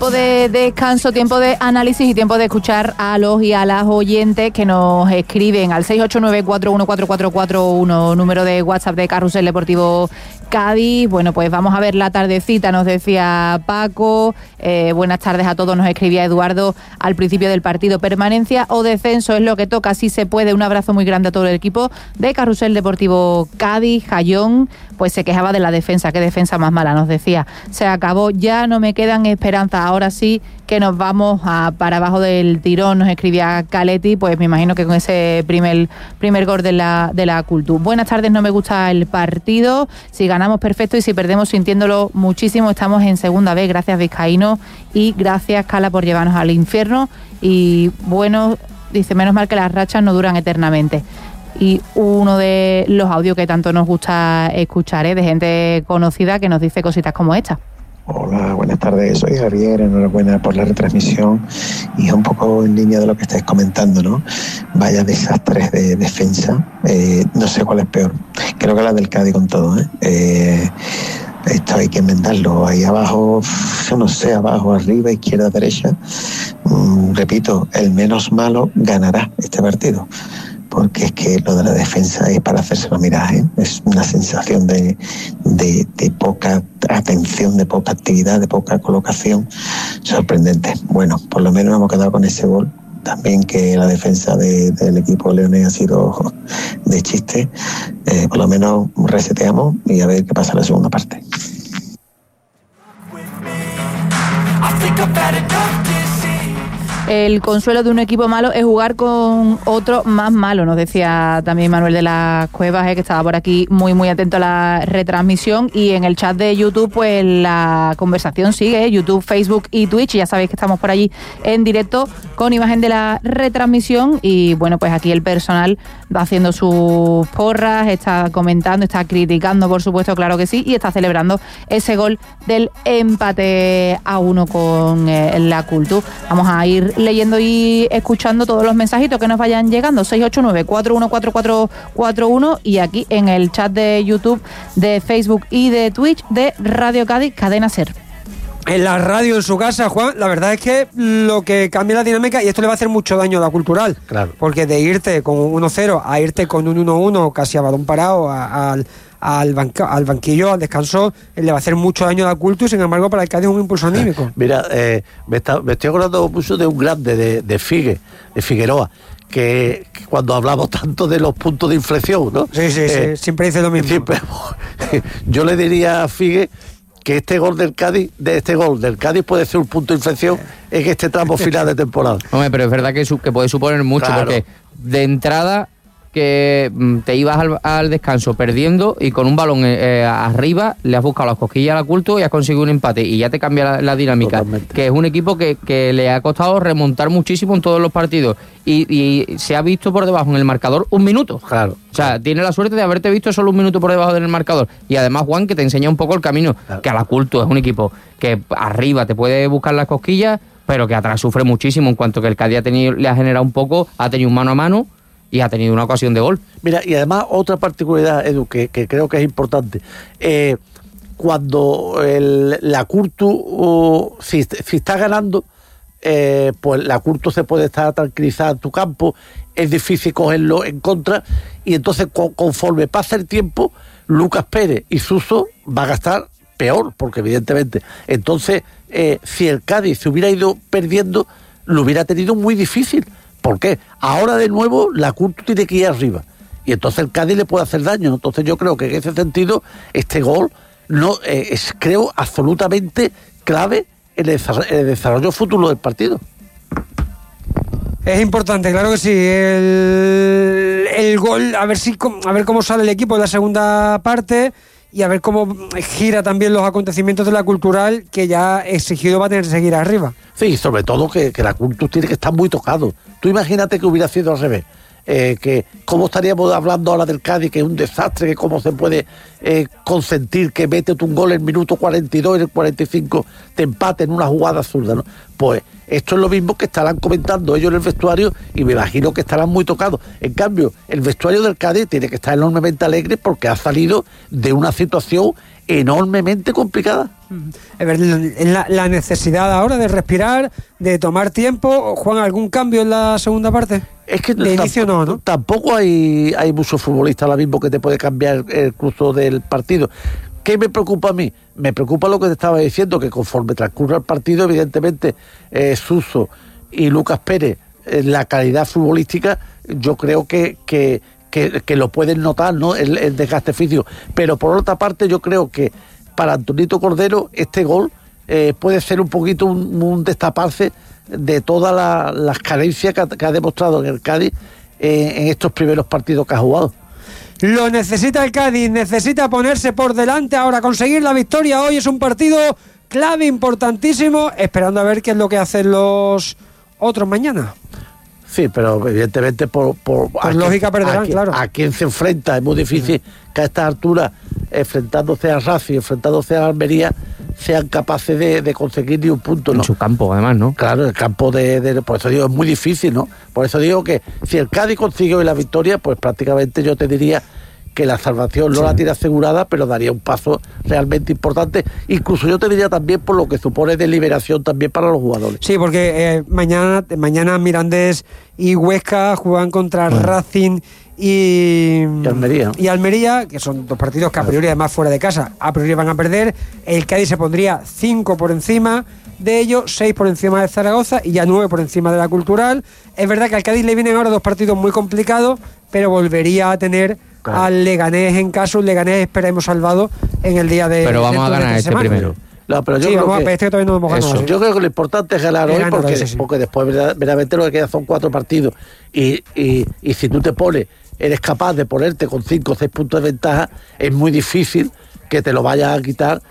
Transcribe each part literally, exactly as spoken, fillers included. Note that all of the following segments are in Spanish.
Tiempo de descanso, tiempo de análisis y tiempo de escuchar a los y a las oyentes que nos escriben al seis ocho nueve, cuatro uno cuatro cuatro cuatro uno, número de WhatsApp de Carrusel Deportivo Cádiz. Bueno, pues vamos a ver la tardecita, nos decía Paco. Eh, buenas tardes a todos, nos escribía Eduardo al principio del partido. Permanencia o descenso es lo que toca, si se puede. Un abrazo muy grande a todo el equipo de Carrusel Deportivo Cádiz. Jayón, pues se quejaba de la defensa, qué defensa más mala, nos decía. Se acabó, ya no me quedan esperanzas, ahora sí que nos vamos a, para abajo del tirón, nos escribía Caletti, pues me imagino que con ese primer primer gol de la, de la Cultura. Buenas tardes, no me gusta el partido, si ganamos perfecto y si perdemos sintiéndolo muchísimo. Estamos en segunda vez, gracias Vizcaíno y gracias Cala por llevarnos al infierno. Y bueno, dice, menos mal que las rachas no duran eternamente. Y uno de los audios que tanto nos gusta escuchar, ¿eh? De gente conocida que nos dice cositas como esta. Hola, buenas tardes, soy Javier, enhorabuena por la retransmisión y un poco en línea de lo que estáis comentando, ¿no? Vaya desastres de defensa, eh, no sé cuál es peor, creo que la del Cádiz con todo, ¿eh? Eh, esto hay que enmendarlo, ahí abajo, yo no sé, abajo, arriba, izquierda, derecha, mm, repito, el menos malo ganará este partido. Porque es que lo de la defensa es para hacérselo mirar, ¿eh? Es una sensación de, de, de poca atención, de poca actividad, de poca colocación, sorprendente. Bueno, por lo menos hemos quedado con ese gol. También que la defensa de, del equipo leonés ha sido de chiste. Eh, por lo menos reseteamos y a ver qué pasa en la segunda parte. El consuelo de un equipo malo es jugar con otro más malo, nos decía también Manuel de las Cuevas, eh, que estaba por aquí muy muy atento a la retransmisión. Y en el chat de YouTube pues la conversación sigue, eh, YouTube, Facebook y Twitch, y ya sabéis que estamos por allí en directo con imagen de la retransmisión. Y bueno, pues aquí el personal va haciendo sus porras, está comentando, está criticando, por supuesto, claro que sí, y está celebrando ese gol del empate a uno con eh, la Cultura. Vamos a ir leyendo y escuchando todos los mensajitos que nos vayan llegando. Seis ocho nueve, cuatro uno cuatro cuatro cuatro uno y aquí en el chat de YouTube, de Facebook y de Twitch de Radio Cádiz, Cadena Ser. En la radio, en su casa, Juan, la verdad es que lo que cambia la dinámica, y esto le va a hacer mucho daño a la Cultural, claro, porque de irte con un uno cero a irte con un uno uno casi a balón parado a, a, al, banca, al banquillo, al descanso, le va a hacer mucho daño a la Cultura, y sin embargo para el Cádiz es un impulso anímico. Mira, eh, me, está, me estoy acordando mucho de un grande, de, de Figue, de Figueroa, que, que cuando hablamos tanto de los puntos de inflexión, ¿no? Sí, sí, eh, sí, siempre dice lo mismo. Siempre, yo le diría a Figue que este gol del Cádiz, de este gol del Cádiz puede ser un punto de inflexión en este tramo final de temporada. Hombre, pero es verdad que, su, que puede suponer mucho, claro, porque de entrada que te ibas al, al descanso perdiendo y con un balón eh, arriba le has buscado las cosquillas a la Culto y has conseguido un empate y ya te cambia la, la dinámica. Totalmente. Que es un equipo que, que le ha costado remontar muchísimo en todos los partidos y, y se ha visto por debajo en el marcador un minuto. Claro. O sea, claro, tiene la suerte de haberte visto solo un minuto por debajo del marcador. Y además, Juan, que te enseña un poco el camino, claro, que a la Culto es un equipo que arriba te puede buscar las cosquillas, pero que atrás sufre muchísimo. En cuanto que el Cádiz ha tenido, le ha generado un poco, ha tenido un mano a mano y ha tenido una ocasión de gol. Mira, y además otra particularidad, Edu, que, que creo que es importante. Eh, cuando el, la Curtu, uh, si, si está ganando, eh, pues la Curtu se puede estar tranquilizada en tu campo, es difícil cogerlo en contra, y entonces con, conforme pasa el tiempo, Lucas Pérez y Suso va a gastar peor, porque evidentemente, entonces, eh, si el Cádiz se hubiera ido perdiendo, lo hubiera tenido muy difícil. ¿Por qué? Ahora de nuevo la Cultura tiene que ir arriba y entonces el Cádiz le puede hacer daño. Entonces yo creo que en ese sentido este gol no eh, es, creo, absolutamente clave en el desarrollo, en el desarrollo futuro del partido. Es importante, claro que sí. El, el gol, a ver si a ver cómo sale el equipo en la segunda parte y a ver cómo gira también los acontecimientos de la Cultural, que ya exigido va a tener que seguir arriba. Sí, sobre todo que, que la Cultura tiene que estar muy tocado. Tú imagínate que hubiera sido al revés. Eh, que cómo estaríamos hablando ahora del Cádiz, que es un desastre, que cómo se puede eh, consentir que mete un gol en el minuto cuarenta y dos, en el cuarenta y cinco te empate en una jugada absurda, ¿no? Pues esto es lo mismo que estarán comentando ellos en el vestuario y me imagino que estarán muy tocados. En cambio, el vestuario del Cádiz tiene que estar enormemente alegre porque ha salido de una situación enormemente complicada. Es ver, la, la necesidad ahora de respirar, de tomar tiempo. Juan, ¿algún cambio en la segunda parte? Es que de inicio no, ¿no? Tampoco hay, hay muchos futbolistas ahora mismo que te puede cambiar el curso del partido. ¿Qué me preocupa a mí? Me preocupa lo que te estaba diciendo, que conforme transcurra el partido, evidentemente, eh, Suso y Lucas Pérez, eh, la calidad futbolística, yo creo que, que, que, que lo pueden notar, ¿no? El, el desgaste físico. Pero por otra parte, yo creo que para Antonito Cordero este gol eh, puede ser un poquito un, un destaparse de todas la, las carencias que ha, que ha demostrado en el Cádiz eh, en estos primeros partidos que ha jugado. Lo necesita el Cádiz, necesita ponerse por delante ahora, conseguir la victoria. Hoy es un partido clave, importantísimo, esperando a ver qué es lo que hacen los otros mañana. Sí, pero evidentemente por, por, por lógica quien, perderán, a quien, claro. A quien se enfrenta, es muy difícil sí. que a estas alturas, enfrentándose a Racing, enfrentándose a Almería, sean capaces de, de conseguir ni un punto, ¿no? En su campo, además, ¿no? Claro, el campo de, de... Por eso digo, es muy difícil, ¿no? Por eso digo que si el Cádiz consigue hoy la victoria, pues prácticamente yo te diría que la salvación no sí. la tiene asegurada, pero daría un paso realmente importante. Incluso yo te diría también por lo que supone de liberación también para los jugadores. Sí, porque eh, mañana, mañana Mirandés y Huesca juegan contra bueno. Racing y, y Almería. y Almería, que son dos partidos que a priori además fuera de casa, a priori van a perder. El Cádiz se pondría cinco por encima de ellos, seis por encima de Zaragoza y ya nueve por encima de la Cultural. Es verdad que al Cádiz le vienen ahora dos partidos muy complicados, pero volvería a tener claro. al Leganés en caso, un Leganés esperemos salvado en el día de... Pero vamos a ganar este semana. primero. No, pero yo sí, creo vamos que, a, este todavía no hemos ganado, eso, ¿sí? Yo creo que lo importante es ganar hoy ganar porque, ese, sí. porque después verdaderamente lo que queda son cuatro partidos y, y, y si tú te pones, eres capaz de ponerte con cinco o seis puntos de ventaja, es muy difícil que te lo vayas a quitar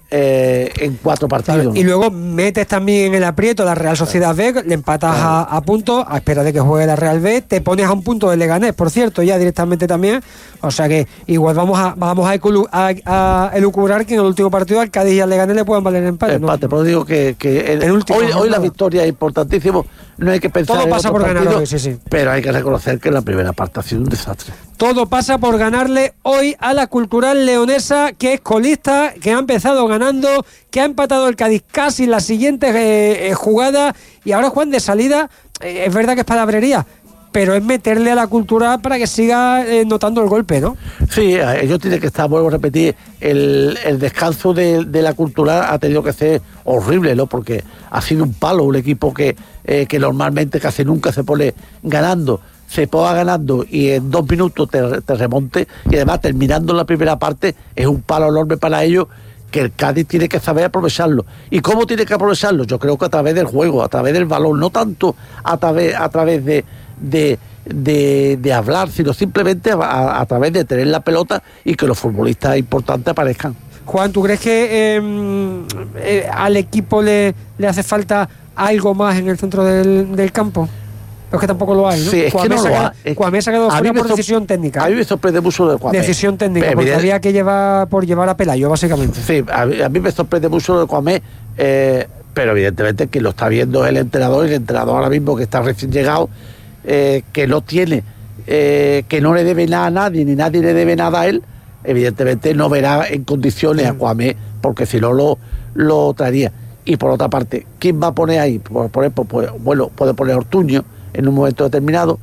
Eh, en cuatro partidos. Claro, y luego metes también en el aprieto la Real Sociedad B, le empatas claro. a, a punto, a espera de que juegue la Real B, te pones a un punto de Leganés, por cierto, ya directamente también. O sea que igual vamos a vamos a, a, a elucubrar que en el último partido al Cádiz y al Leganés le puedan valer empate. Empate, ¿no? pero digo que, que el, el último, hoy, hoy la victoria es importantísimo, no hay que pensar todo en pasa por partido, ganar hoy, sí, sí. pero hay que reconocer que la primera parte ha sido un desastre. Todo pasa por ganarle hoy a la Cultural Leonesa, que es colista, que ha empezado ganando, que ha empatado el Cádiz casi en las siguientes eh, eh, jugadas, y ahora Juan de salida, eh, es verdad que es palabrería, pero es meterle a la Cultural para que siga eh, notando el golpe, ¿no? Sí, ellos tienen que estar, vuelvo a repetir, el, el descanso de, de la Cultural ha tenido que ser horrible, ¿no? Porque ha sido un palo, un equipo que, eh, que normalmente casi nunca se pone ganando, se ponga ganando y en dos minutos te, te remonte, y además terminando la primera parte es un palo enorme para ellos, que el Cádiz tiene que saber aprovecharlo. ¿Y cómo tiene que aprovecharlo? Yo creo que a través del juego, a través del balón, no tanto a través, a través de, de, de, de hablar, sino simplemente a, a través de tener la pelota y que los futbolistas importantes aparezcan. Juan, ¿tú crees que eh, eh, al equipo le, le hace falta algo más en el centro del, del campo? Es que tampoco lo hay, ¿no? Sí, es Cuamé que no lo ha, hay. Cuamé se ha quedado fuera por decisión técnica. A mí me sorprende mucho de Cuamé. Decisión técnica, Evidente. porque había que llevar por llevar a Pelayo, básicamente. Sí, a mí, a mí me sorprende mucho de Cuamé, eh, pero evidentemente quien lo está viendo es el entrenador, y el entrenador ahora mismo que está recién llegado, eh, que no tiene, eh, que no le debe nada a nadie, ni nadie le debe nada a él, evidentemente no verá en condiciones sí. a Cuamé, porque si no lo, lo traería. Y por otra parte, ¿quién va a poner ahí? Por, por ejemplo, pues, bueno, puede poner Ortuño en un momento determinado,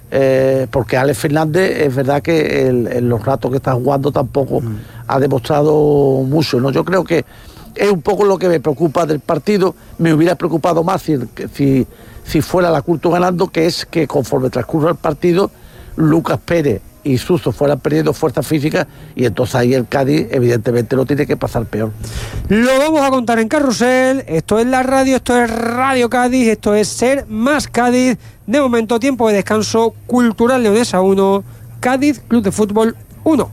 eh, porque Alex Fernández es verdad que el, en los ratos que está jugando tampoco mm. ha demostrado mucho, ¿no? Yo creo que es un poco lo que me preocupa del partido. Me hubiera preocupado más si, si, si fuera la Culto ganando, que es que conforme transcurra el partido, Lucas Pérez y Suso fueran perdiendo fuerza física, y entonces ahí el Cádiz evidentemente lo tiene que pasar peor. Lo vamos a contar en Carrusel. Esto es la radio, esto es Radio Cádiz, esto es Ser Más Cádiz. De momento, tiempo de descanso. Cultural Leonesa uno, Cádiz Club de Fútbol uno.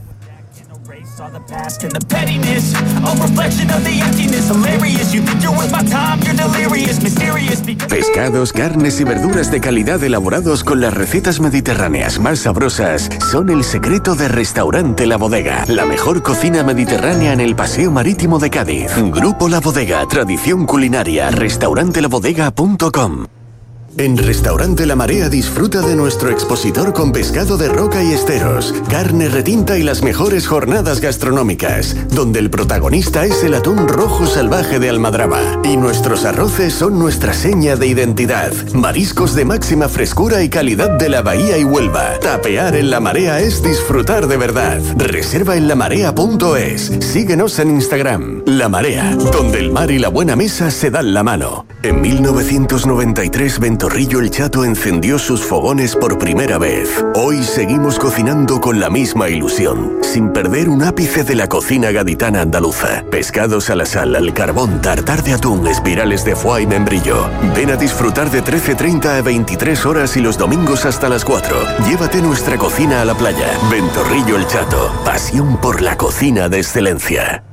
Pescados, carnes y verduras de calidad elaborados con las recetas mediterráneas más sabrosas son el secreto de Restaurante La Bodega, la mejor cocina mediterránea en el Paseo Marítimo de Cádiz. Grupo La Bodega, tradición culinaria, restaurante la bodega punto com. En Restaurante La Marea disfruta de nuestro expositor con pescado de roca y esteros, carne retinta y las mejores jornadas gastronómicas, donde el protagonista es el atún rojo salvaje de Almadraba y nuestros arroces son nuestra seña de identidad. Mariscos de máxima frescura y calidad de la Bahía y Huelva. Tapear en La Marea es disfrutar de verdad. Reserva en lamarea punto es. Síguenos en Instagram. La Marea, donde el mar y la buena mesa se dan la mano. En mil novecientos noventa y tres, Ventorrillo el Chato encendió sus fogones por primera vez. Hoy seguimos cocinando con la misma ilusión, sin perder un ápice de la cocina gaditana andaluza. Pescados a la sal, al carbón, tartar de atún, espirales de foie y membrillo. Ven a disfrutar de trece treinta a veintitrés horas y los domingos hasta las cuatro. Llévate nuestra cocina a la playa. Ventorrillo el Chato, pasión por la cocina de excelencia.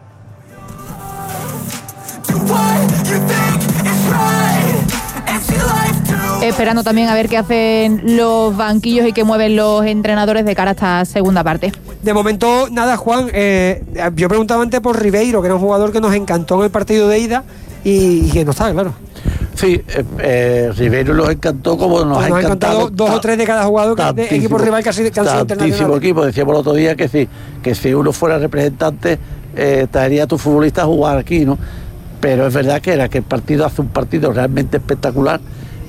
Esperando también a ver qué hacen los banquillos y qué mueven los entrenadores de cara a esta segunda parte. De momento, nada, Juan. Eh, yo preguntaba antes por Ribeiro, que era un jugador que nos encantó en el partido de ida y, y que no está, claro. Sí, eh, eh, Ribeiro nos encantó como nos, pues ha nos encantado. encantado dos o tres de cada jugador de equipo rival que han sido internacionales. Tantísimo equipo. Decíamos el otro día que si, que si uno fuera representante, eh, traería a tu futbolista a jugar aquí, ¿no? Pero es verdad que era que el partido hace un partido realmente espectacular.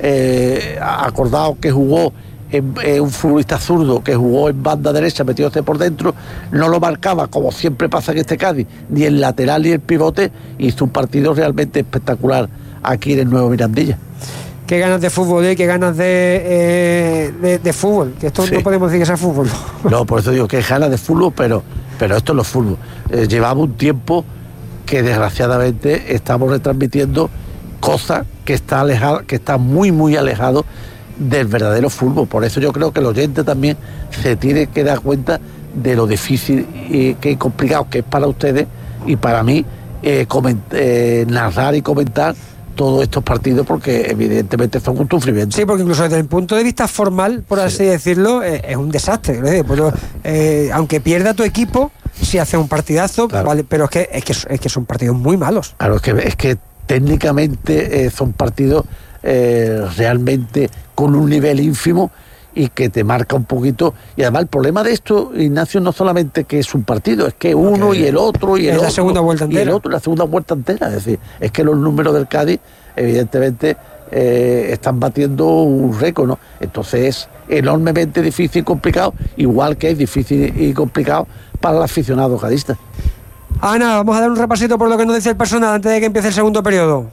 Eh, acordado que jugó en, en un futbolista zurdo que jugó en banda derecha metiéndose por dentro, no lo marcaba como siempre pasa en este Cádiz, ni el lateral ni el pivote, hizo un partido realmente espectacular aquí en el Nuevo Mirandilla. Qué ganas de fútbol, ¿eh? Qué ganas de, eh, de, de fútbol, que esto sí. No podemos decir que sea fútbol. No, por eso digo que es ganas de fútbol, pero, pero esto no es fútbol. Eh, llevamos un tiempo que desgraciadamente estamos retransmitiendo cosas que está alejado, que está muy muy alejado del verdadero fútbol. Por eso yo creo que el oyente también se tiene que dar cuenta de lo difícil y que complicado que es para ustedes y para mí eh, coment- eh, narrar y comentar todos estos partidos, porque evidentemente son un sufrimiento. Sí, porque incluso desde el punto de vista formal, por así sí. decirlo, eh, es un desastre. ¿eh? Pero, eh, aunque pierda tu equipo, si hace un partidazo, claro. Vale, pero es que, es que es que son partidos muy malos. Claro, es que es que técnicamente eh, son partidos eh, realmente con un nivel ínfimo y que te marca un poquito. Y además el problema de esto, Ignacio, no solamente que es un partido, es que uno okay. y el otro y el es otro la segunda vuelta entera. Y el otro, la segunda vuelta entera. Es decir, es que los números del Cádiz evidentemente eh, están batiendo un récord, ¿no? Entonces es enormemente difícil y complicado, igual que es difícil y complicado para el aficionado cadista. Ana, vamos a dar un repasito por lo que nos dice el personal antes de que empiece el segundo periodo.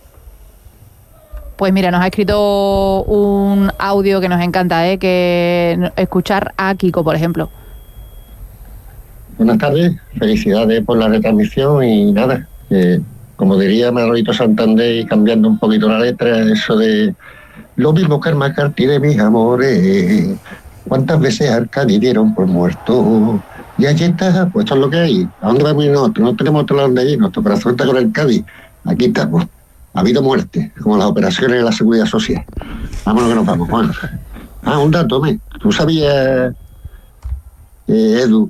Pues mira, nos ha escrito un audio que nos encanta, ¿eh? Que escuchar a Kiko, por ejemplo. Buenas tardes, felicidades por la retransmisión y nada, eh, como diría Manolito Santander y cambiando un poquito la letra, eso de lo mismo que el McCarthy de mis amores, cuántas veces al Cádiz dieron por muerto. Y allí está, pues esto es lo que hay. ¿A dónde vamos nosotros? No tenemos otro lado donde ir, nuestro corazón está con el Cádiz. Aquí estamos. Ha habido muerte, como las operaciones de la Seguridad Social. Vámonos que nos vamos, Juan. Ah, un dato, ¿me? ¿Tú sabías, eh, Edu,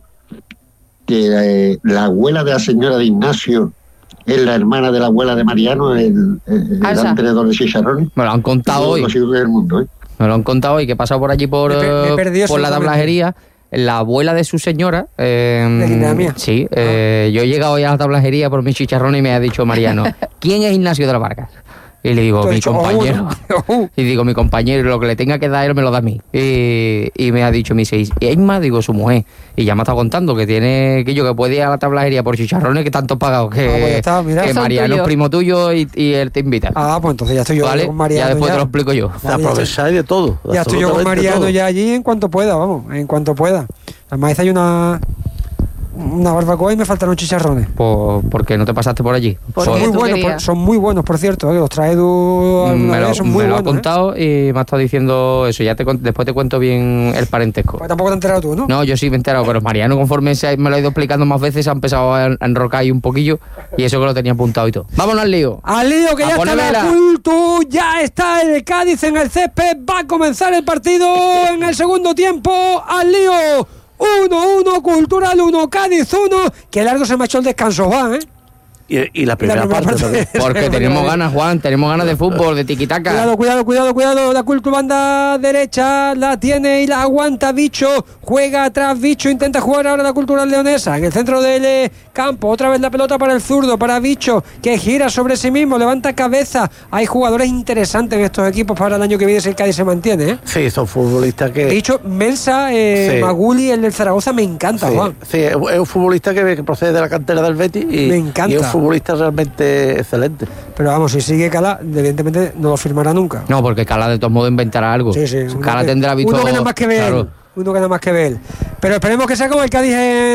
que eh, la abuela de la señora de Ignacio es la hermana de la abuela de Mariano, el, el, el gran tenedor de chicharrones? Me lo han contado hoy. Del mundo, ¿eh? Me lo han contado hoy, que he pasado por allí por, me per- me por la tablajería. La abuela de su señora, eh, ¿de Ignacio? Sí, eh, yo he llegado hoy a la tablajería por mi chicharrón y me ha dicho Mariano, ¿quién es Ignacio de la Vargas? Y le digo, mi compañero. Y digo, mi compañero, lo que le tenga que dar él me lo da a mí. Y, y me ha dicho, mi seis, y Isma, digo, su mujer. Y ya me ha estado contando que tiene, que yo que puede ir a la tablajería por chicharrones que tanto pagado, que, ah, pues está, mira, que Mariano es primo tuyo y, y él te invita. Ah, pues entonces ya estoy yo ¿vale? con Mariano. Ya después ya. te lo explico yo. Vale, aprovecháis de todo. Ya estoy yo con Mariano todo. Ya allí en cuanto pueda, vamos, en cuanto pueda. Además hay una... una barbacoa y me faltaron chicharrones. Por, ¿Por qué no te pasaste por allí? Son muy, buenos, por, son muy buenos, por cierto, ¿eh? Los trae Edu alguna me lo, vez, son muy me lo buenos, ha contado, ¿eh? Y me ha estado diciendo eso. Ya te después te cuento bien el parentesco. Pues tampoco te has enterado tú, ¿no? No, yo sí me he enterado, pero Mariano, conforme se, me lo ha ido explicando más veces, ha empezado a enrocar ahí un poquillo y eso que lo tenía apuntado y todo. ¡Vámonos al lío! ¡Al lío, que a ya está la culto! ¡Ya está el Cádiz en el césped! ¡Va a comenzar el partido en el segundo tiempo! ¡Al lío! uno uno, Cultural uno, Cádiz uno. Qué largo se me ha hecho el descanso, Juan, ¿eh? Y, y la primera, la primera parte, parte también. Porque tenemos ganas, Juan, tenemos ganas de fútbol, de tiquitaca. Cuidado, cuidado, cuidado, cuidado. La Cultu banda derecha la tiene y la aguanta Bicho. Juega atrás Bicho, intenta jugar ahora la Cultural Leonesa. En el centro del eh, campo, otra vez la pelota para el zurdo, para Bicho, que gira sobre sí mismo, levanta cabeza. Hay jugadores interesantes en estos equipos para el año que viene si el Cádiz se mantiene, ¿eh? Sí, son futbolistas que... Bicho, Mensa, eh, Sí. Maguli, el del Zaragoza, me encanta, Sí, Juan. sí, es un futbolista que, que procede de la cantera del Betis y, Me encanta. y es un futbolista realmente excelente. Pero vamos, si sigue Cala, evidentemente no lo firmará nunca. No, porque Cala de todos modos inventará algo. Sí, sí. Cala Uno que- tendrá visto... Uno que nada más que ver. Claro. Uno que nada más que ver. Pero esperemos que sea como el Cádiz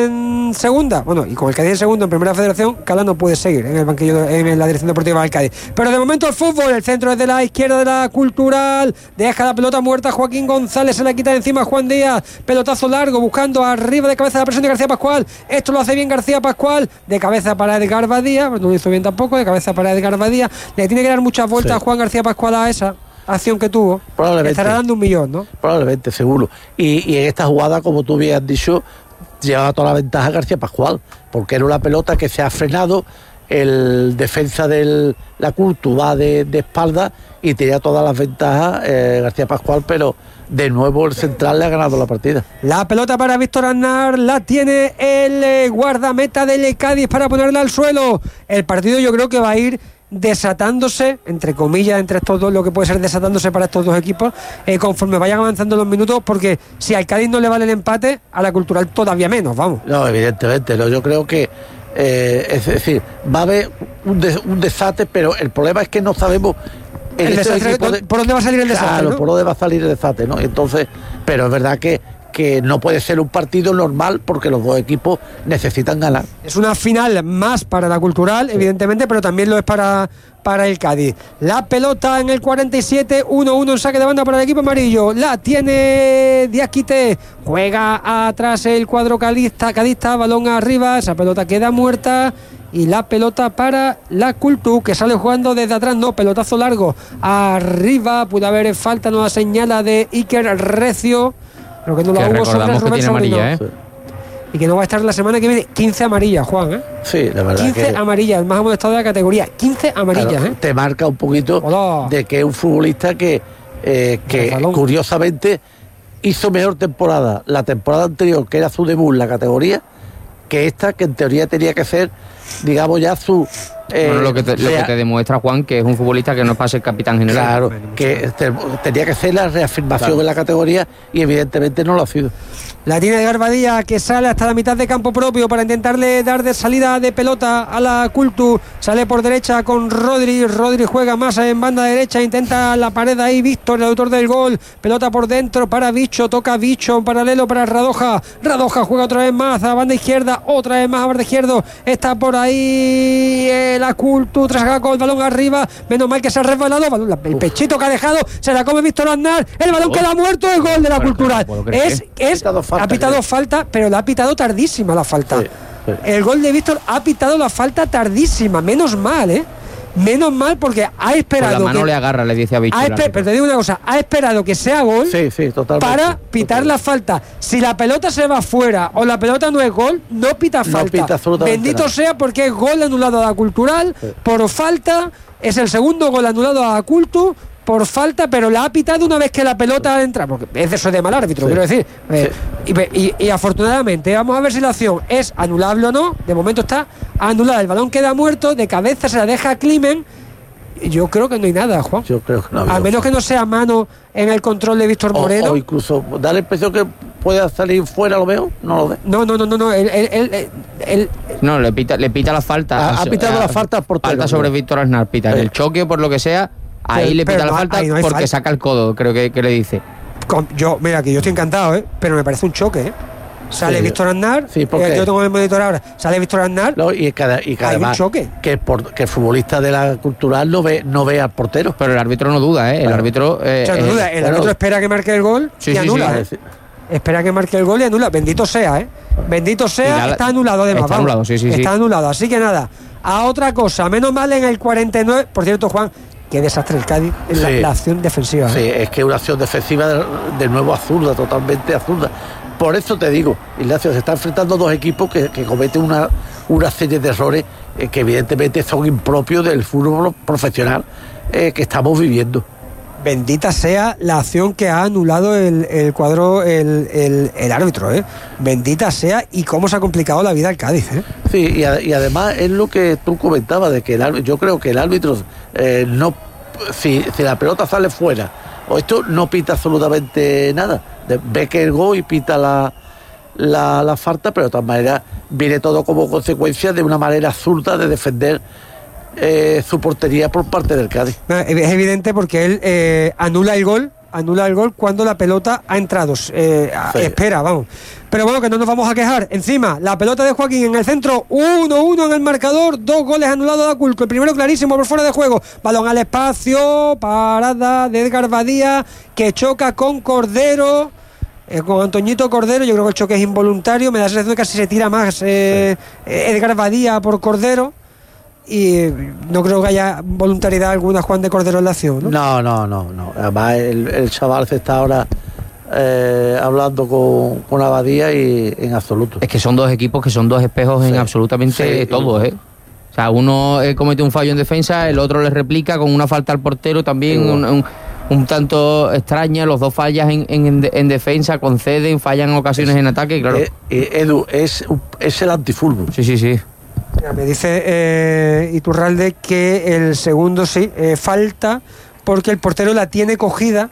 en segunda. Bueno, y con el Cádiz en segundo en primera federación, Cala no puede seguir en el banquillo, de- en la dirección deportiva del Cádiz. Pero de momento el fútbol, el centro es de la izquierda de la Cultural. Deja la pelota muerta Joaquín González, se la quita de encima Juan Díaz. Pelotazo largo, buscando arriba de cabeza la presión de García Pascual. Esto lo hace bien García Pascual. De cabeza para Edgar Badía. Pues no lo hizo bien tampoco. De cabeza para Edgar Badía. Le tiene que dar muchas vueltas Sí. a Juan García Pascual a esa acción que tuvo. Probablemente. Estará dando un millón, ¿no? Probablemente, seguro. Y, y en esta jugada, como tú bien has dicho, llevaba toda la ventaja García Pascual, porque era una pelota que se ha frenado, el defensa de la Cultu va de, de espalda y tenía todas las ventajas eh, García Pascual, pero de nuevo el central le ha ganado la partida. La pelota para Víctor Aznar la tiene el eh, guardameta del Cádiz para ponerla al suelo. El partido yo creo que va a ir desatándose, entre comillas, entre estos dos, lo que puede ser desatándose para estos dos equipos, eh, conforme vayan avanzando los minutos, porque si al Cádiz no le vale el empate, a la Cultural todavía menos, vamos. No, evidentemente, no, yo creo que eh, es decir, va a haber un, des, un desate, pero el problema es que no sabemos en El estos desastre, equipos de- ¿por dónde va a salir el desastre? Claro, ¿no? por dónde va a salir el desate, ¿no? Entonces, pero es verdad que, que no puede ser un partido normal porque los dos equipos necesitan ganar. Es una final más para la Cultural, evidentemente, pero también lo es para, para el Cádiz. La pelota en el cuarenta y siete, uno uno en saque de banda para el equipo amarillo. La tiene Diakité. Juega atrás el cuadro cadista, cadista, balón arriba. Esa pelota queda muerta. Y la pelota para la Cultu, que sale jugando desde atrás. No, pelotazo largo arriba. Puede haber falta, no la señala de Iker Recio. Pero que no la Que hubo sobre recordamos que Rubén tiene Sobrino. amarilla, ¿eh? Y que no va a estar la semana que viene. quince amarillas, Juan, ¿eh? Sí, la verdad quince que amarillas, el más amonestado de la categoría. quince amarillas, claro, ¿eh? te marca un poquito Hola. de que es un futbolista que, eh, que Balón. curiosamente hizo mejor temporada la temporada anterior, que era su debut en la categoría, que esta, que en teoría tenía que ser, digamos, ya su... eh, Bueno, lo, que te, lo que rea- te demuestra, Juan, que es un futbolista que no es para ser capitán general. Claro, que te- tenía que ser la reafirmación Claro. en la categoría y evidentemente no lo ha sido. La tiene Edgar Badía, que sale hasta la mitad de campo propio para intentarle dar de salida de pelota a la Cultu. Sale por derecha con Rodri. Rodri juega más en banda derecha. Intenta la pared ahí. Víctor, el autor del gol. Pelota por dentro para Bicho. Toca Bicho en paralelo para Radoja. Radoja juega otra vez más a banda izquierda. Otra vez más a banda izquierda. Está por ahí eh, la Cultu. Tras con el balón arriba. Menos mal que se ha resbalado. Balón- la- El pechito que ha dejado. Se la come Víctor Aznar. El balón queda muerto. El gol de la Bueno, Cultural. ¿cómo puedo creer? Es, es Ha pitado falta, ha pitado creo. falta, pero la ha pitado tardísima la falta. Sí, sí. El gol de Víctor ha pitado la falta tardísima, menos mal, ¿eh? Menos mal porque ha Con esperado la mano que, le agarra, le dice a Bicho. ha el espe- árbitro. pero te digo una cosa, ha esperado que sea gol Sí, sí, totalmente. para pitar la falta. Si la pelota se va fuera o la pelota no es gol, no pita No falta. pita absolutamente Bendito nada. sea porque es gol anulado a la Cultural Sí. por falta. Es el segundo gol anulado a la Cultu por falta, pero la ha pitado una vez que la pelota entra, porque es de eso de mal árbitro, Sí. quiero decir. Eh, y, y- y afortunadamente, vamos a ver si la acción es anulable o no. De momento está anulada. El balón queda muerto, de cabeza se la deja a Climen. Y yo creo que no hay nada, Juan. Yo creo que no ha Al habido menos que no sea mano en el control de Víctor O- Moreno. O, incluso da la impresión que pueda salir fuera, lo veo, no lo ve. No, no, no, no, no. El, el- el- el- No, le pita, le pita la falta. Ha- ha pitado Eh, la falta al portero, Falta sobre creo. Víctor Aznar, pita. En Sí. el choque, por lo que sea, ahí Pero- le pita pero la no, falta ahí no hay porque falta. saca el codo, creo que, que le dice. con- yo, mira, que yo estoy encantado, ¿eh? Pero me parece un choque, ¿eh? Sale Sí. Víctor Aznar. Sí, porque- eh, yo tengo el monitor ahora. Sale Víctor Aznar. No, y cada, y cada Hay un además choque. que, por, que el futbolista de la Cultural no ve, no ve al portero. Pero el árbitro no duda, ¿eh? El Claro. árbitro. eh, O sea, no eh, duda, el bueno. árbitro espera que marque el gol Sí, y sí, anula. sí. ¿eh? Es decir, Espera que marque el gol y anula. Bendito sea, ¿eh? Bendito sea, Y la- está anulado además. está vamos. anulado, sí, sí, sí. Está anulado. Así que nada, a otra cosa. Menos mal en el cuarenta y nueve. Por cierto, Juan, qué desastre el Cádiz en sí. la, la acción defensiva. Sí, ¿eh? Es que una acción defensiva de, de nuevo absurda, totalmente absurda. Por eso te digo, Ignacio, se están enfrentando dos equipos que, que cometen una, una serie de errores eh, que evidentemente son impropios del fútbol profesional eh, que estamos viviendo. Bendita sea la acción que ha anulado el, el cuadro, el, el, el árbitro, ¿eh? Bendita sea, y cómo se ha complicado la vida al Cádiz, ¿eh? Sí, y, a, y además es lo que tú comentabas, de que el árbitro, yo creo que el árbitro, eh, no, si, si la pelota sale fuera, o esto no pita absolutamente nada, de, ve que el gol y pita la, la, la falta, pero de todas maneras viene todo como consecuencia de una manera absurda de defender Eh, su portería por parte del Cádiz. Es evidente porque él eh, anula el gol, anula el gol cuando la pelota ha entrado. Eh, sí. Espera, vamos. Pero bueno, que no nos vamos a quejar. Encima, la pelota de Joaquín en el centro, uno uno en el marcador, dos goles anulados a Culco. El primero clarísimo por fuera de juego. Balón al espacio, parada de Edgar Badía, que choca con Cordero. Eh, con Antoñito Cordero, yo creo que el choque es involuntario. Me da la sensación de que casi se tira más eh, sí. Edgar Badía por Cordero. Y no creo que haya voluntariedad alguna, Juan, de Cordero en la acción, ¿no? No, no, no, no. Además el, el chaval se está ahora eh, hablando con, con Abadía y en absoluto. Es que son dos equipos que son dos espejos sí. en absolutamente sí. todo, ¿eh? O sea, uno eh, comete un fallo en defensa, el otro le replica con una falta al portero también, sí, un, un, un tanto extraña, los dos fallas en, en, en defensa, conceden, fallan ocasiones es, en ataque, claro. Eh, eh, Edu, es, es el antifútbol. Sí, sí, sí. Me dice eh, Iturralde que el segundo sí, eh, falta porque el portero la tiene cogida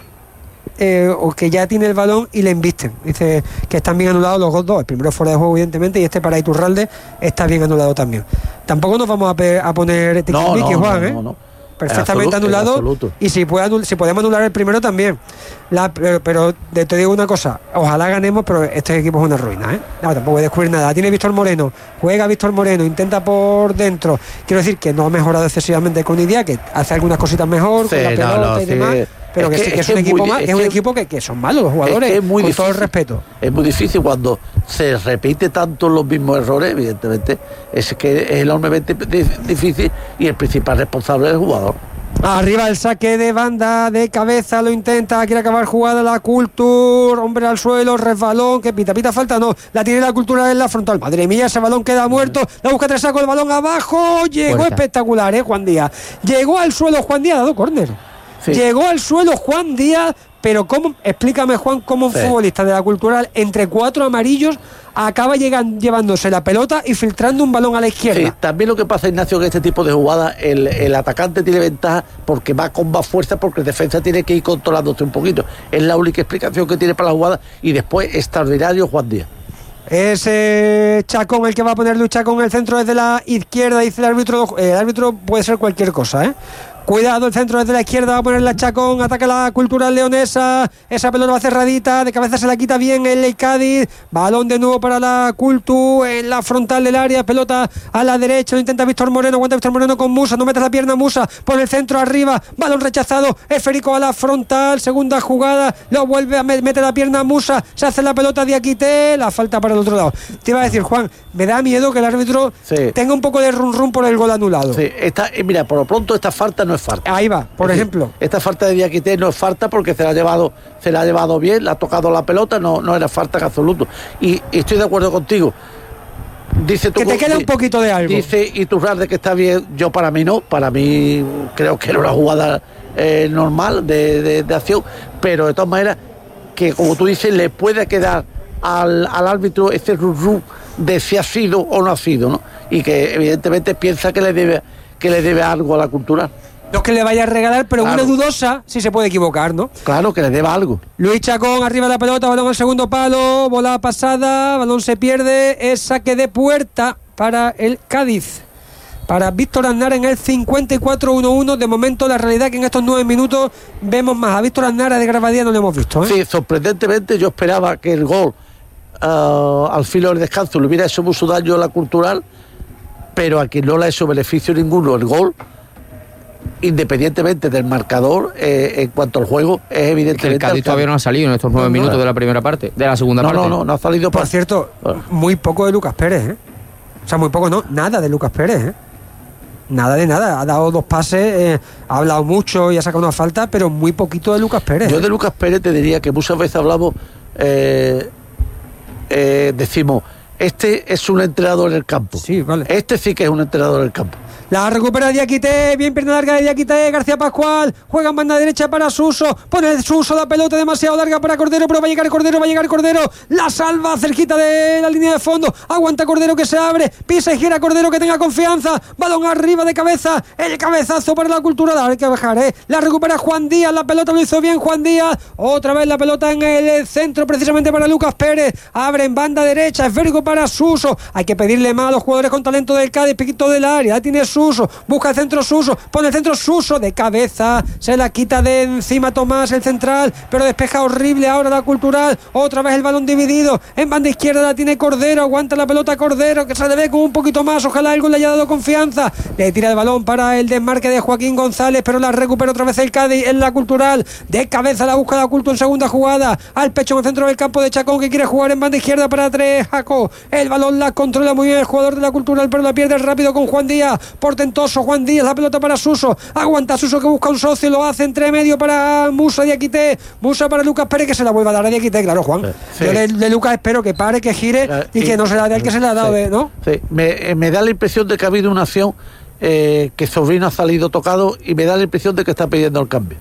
eh, o que ya tiene el balón y le embisten. Dice que están bien anulados los dos, el primero fuera de juego evidentemente y este para Iturralde está bien anulado también. Tampoco nos vamos a, pe- a poner tiquismiqui, no, no, Juan, no, ¿eh? no, no. Perfectamente absoluto, anulado y si, puede anul- si podemos anular el primero también la, pero, pero te digo una cosa, ojalá ganemos, pero este equipo es una ruina, ¿eh? No, tampoco voy a descubrir nada. Tiene Víctor Moreno, juega Víctor Moreno, intenta por dentro, quiero decir que no ha mejorado excesivamente con Idia, que hace algunas cositas mejor sí, con la pelota no, no, y demás sí. pero es que, que, sí que es, es un equipo muy, más, es, es un que, equipo que, que son malos los jugadores, es que es muy con difícil, todo el respeto. Es muy difícil cuando se repite tanto los mismos errores, evidentemente es que es enormemente difícil y el principal responsable es el jugador. Arriba el saque de banda de cabeza, lo intenta, quiere acabar jugada la Cultura, hombre al suelo, resbalón, que pita, pita falta, no, la tiene la Cultura en la frontal, madre mía, ese balón queda muerto, la busca tres sacos, el balón abajo, llegó Puerta. Espectacular, eh, Juan Díaz, llegó al suelo Juan Díaz, ha dado córner, sí. Llegó al suelo Juan Díaz, pero cómo, explícame Juan, cómo un sí. futbolista de la Cultural entre cuatro amarillos acaba llegan, llevándose la pelota y filtrando un balón a la izquierda. Sí, también lo que pasa, Ignacio, que este tipo de jugadas el, el atacante tiene ventaja porque va con más fuerza, porque el defensa tiene que ir controlándose un poquito. Es la única explicación que tiene para la jugada y después extraordinario Juan Díaz. Es eh, Chacón el que va a poner lucha con el centro desde la izquierda, dice el árbitro. El árbitro puede ser cualquier cosa, ¿eh? Cuidado, el centro desde la izquierda, va a poner la Chacón, ataca la Cultural leonesa, esa pelota va cerradita, de cabeza se la quita bien el Cádiz, balón de nuevo para la Cultu, en la frontal del área, pelota a la derecha, lo intenta Víctor Moreno, aguanta Víctor Moreno con Musa, no mete la pierna Musa, por el centro arriba, balón rechazado, esférico a la frontal, segunda jugada, lo vuelve a meter la pierna Musa, se hace la pelota de Aquité, la falta para el otro lado. Te iba a decir, Juan, me da miedo que el árbitro sí. tenga un poco de run run por el gol anulado. Sí, esta, mira, por lo pronto esta falta no es falta. Ahí va, por es ejemplo. Decir, esta falta de Diakité no es falta porque se la ha llevado, se la ha llevado bien, le ha tocado la pelota, no, no era falta en absoluto. Y, y estoy de acuerdo contigo. Dice tú, que te queda un poquito de algo. Dice Iturralde que está bien, yo para mí no, para mí creo que era una jugada eh, normal de, de, de acción, pero de todas maneras, que como tú dices, le puede quedar al, al árbitro ese run de si ha sido o no ha sido, ¿no? Y que evidentemente piensa que le debe que le debe algo a la Cultural. No es que le vaya a regalar, pero claro. Una dudosa si se puede equivocar, ¿no? Claro, que le deba algo. Luis Chacón, arriba de la pelota, balón al segundo palo, bola pasada, balón se pierde, es saque de puerta para el Cádiz. Para Víctor Aznar en el cincuenta y cuatro uno uno. De momento, la realidad es que en estos nueve minutos vemos más. A Víctor Aznar, a de Gravadía no lo hemos visto, ¿eh? Sí, sorprendentemente yo esperaba que el gol uh, al filo del descanso le hubiera hecho mucho daño a la Cultural, pero a quien no le ha hecho beneficio ninguno el gol, independientemente del marcador, eh, en cuanto al juego, es evidentemente... El Cádiz todavía no ha salido en estos nueve no, minutos no, de la primera parte, de la segunda no, parte. No, no, no ha salido... Por para... cierto, muy poco de Lucas Pérez, ¿eh? O sea, muy poco, no, nada de Lucas Pérez, ¿eh? Nada de nada, ha dado dos pases, eh, ha hablado mucho y ha sacado una falta, pero muy poquito de Lucas Pérez. Yo de Lucas Pérez te diría que muchas veces hablamos, eh, eh, decimos, este es un entrenador en el campo. Sí, vale. Este sí que es un entrenador en el campo. La recupera Diakité, bien pierna larga de Diakité, García Pascual, juega en banda derecha para Suso, pone Suso la pelota demasiado larga para Cordero, pero va a llegar Cordero, va a llegar Cordero, la salva cerquita de la línea de fondo, aguanta Cordero que se abre, pisa y gira Cordero que tenga confianza, balón arriba de cabeza, el cabezazo para la Cultural, ahora hay que bajar, ¿eh? La recupera Juan Díaz, la pelota lo hizo bien Juan Díaz, otra vez la pelota en el centro precisamente para Lucas Pérez, abre en banda derecha, esférico para Suso, hay que pedirle más a los jugadores con talento del Cádiz, piquito del área, tiene Suso, busca el centro Suso, pone el centro Suso de cabeza, se la quita de encima Tomás, el central, pero despeja horrible ahora la Cultural, otra vez el balón dividido, en banda izquierda la tiene Cordero, aguanta la pelota Cordero, que se le ve con un poquito más, ojalá algo le haya dado confianza, le tira el balón para el desmarque de Joaquín González, pero la recupera otra vez el Cádiz en la Cultural, de cabeza la busca la Culto en segunda jugada, al pecho en el centro del campo de Chacón, que quiere jugar en banda izquierda para tres, Jaco, el balón la controla muy bien el jugador de la Cultural, pero la pierde rápido con Juan Díaz, portentoso Juan Díaz, la pelota para Suso, aguanta Suso que busca un socio, lo hace entre medio para Musa Diakité, Musa para Lucas Pérez que se la vuelva a dar a Diakité, claro Juan, sí. Yo de, de Lucas espero que pare, que gire sí. y que no se la dé al que se la ha dado, sí. ¿no? Sí. Me, me da la impresión de que ha habido una acción eh, que Sobrino ha salido tocado y me da la impresión de que está pidiendo el cambio.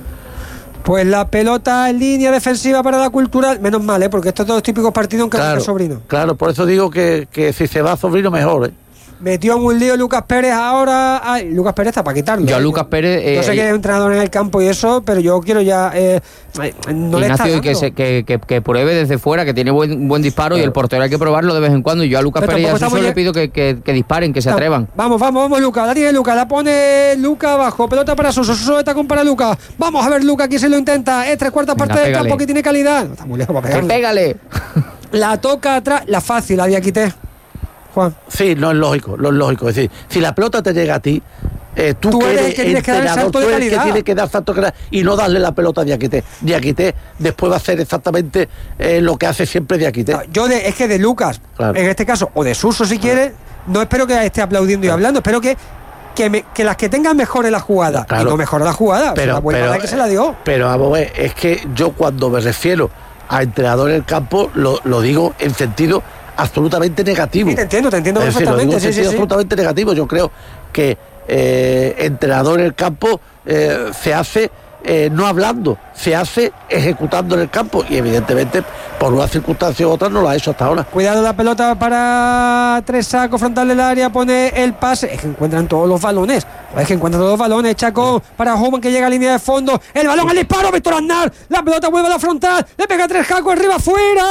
Pues la pelota en línea defensiva para la Cultural, menos mal, ¿eh? Porque estos dos típicos partidos en que claro, Sobrino. Claro, por eso digo que, que si se va Sobrino mejor, ¿eh? Metió en un lío Lucas Pérez ahora. Ay, Lucas Pérez está para quitarlo. Yo a ¿eh? Lucas Pérez. Eh, yo sé que es entrenador en el campo y eso, pero yo quiero ya. Eh, no Ignacio, le y que, se, que, que, que pruebe desde fuera, que tiene buen, buen disparo claro. Y el portero hay que probarlo de vez en cuando. Y yo a Lucas pero Pérez y a Suso le pido que, que, que disparen, que se atrevan. Vamos, vamos, vamos, Lucas. La tiene Lucas, la pone Lucas abajo. Pelota para Suso. Suso está con para Lucas. Vamos a ver, Lucas, aquí se lo intenta. Es tres cuartas partes del campo que tiene calidad. No está muy lejos para pegarle. Pégale. La toca atrás, la fácil, la Diakité. Juan. Sí, no es lógico, no es lógico. Es decir, si la pelota te llega a ti, eh, tú, tú que eres el que tienes que dar el salto de calidad. Que tienes que dar salto de calidad y no darle la pelota a Diakité. Diakité después va a hacer exactamente eh, lo que hace siempre Diakité. No, yo de, es que de Lucas, claro. En este caso, o de Suso si claro. quiere, no espero que esté aplaudiendo claro. y hablando, espero que que, me, que las que tengan mejore la jugada. Claro. Y no mejora la jugada, pero, o sea, la pero, que se la dio. Pero vamos a ver, es que yo cuando me refiero a entrenador en el campo, lo, lo digo en sentido absolutamente negativo. Sí, te entiendo, te entiendo es perfectamente. Decir, sí, sí, sí. absolutamente negativo. Yo creo que eh, entrenador en el campo eh, se hace eh, no hablando, se hace ejecutando en el campo y evidentemente por una circunstancia u otra no lo ha hecho hasta ahora. Cuidado la pelota para Tres Saco, frontal del área, pone el pase, es que encuentran todos los balones, es que encuentran todos los balones, Chacón para Homan que llega a línea de fondo, el balón al disparo, Víctor Aznar, la pelota vuelve a la frontal, le pega a Tres Saco arriba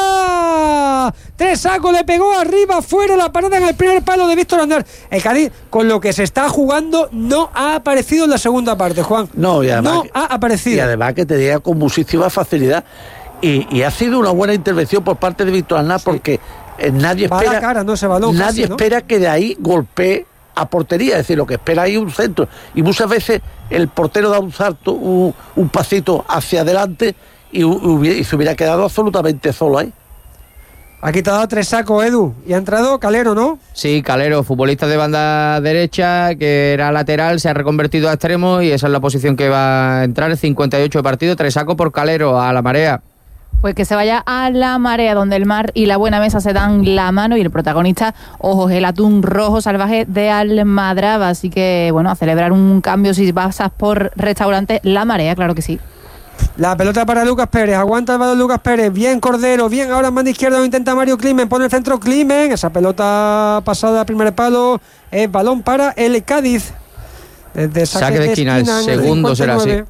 fuera, Tres Saco le pegó arriba fuera la parada en el primer palo de Víctor Aznar. El Cádiz con lo que se está jugando no ha aparecido en la segunda parte, Juan. No, y además no que, ha aparecido. Y además que te llega con muchísima facilidad. Y, y ha sido una buena intervención por parte de Víctor Aznar, sí. porque eh, nadie espera, la cara, no, ese balón nadie casi, ¿no? espera que de ahí golpee a portería, es decir, lo que espera ahí es un centro. Y muchas veces el portero da un salto, un, un pasito hacia adelante y, y se hubiera quedado absolutamente solo ahí. Aquí te ha dado Tres Sacos, Edu, y ha entrado Calero, ¿no? Sí, Calero, futbolista de banda derecha, que era lateral, se ha reconvertido a extremo y esa es la posición que va a entrar, el cincuenta y ocho de partido. Tres Sacos por Calero, a la marea. Pues que se vaya a la marea, donde el mar y la buena mesa se dan la mano y el protagonista, ojo, el atún rojo salvaje de Almadraba. Así que, bueno, a celebrar un cambio si pasas por restaurante La Marea, claro que sí. La pelota para Lucas Pérez, aguanta el balón Lucas Pérez, bien Cordero, bien ahora en banda izquierda, lo intenta Mario Climen, pone el centro Climen, esa pelota pasada al primer palo, es balón para el Cádiz. Desde saque, saque de esquina, esquina el segundo será así.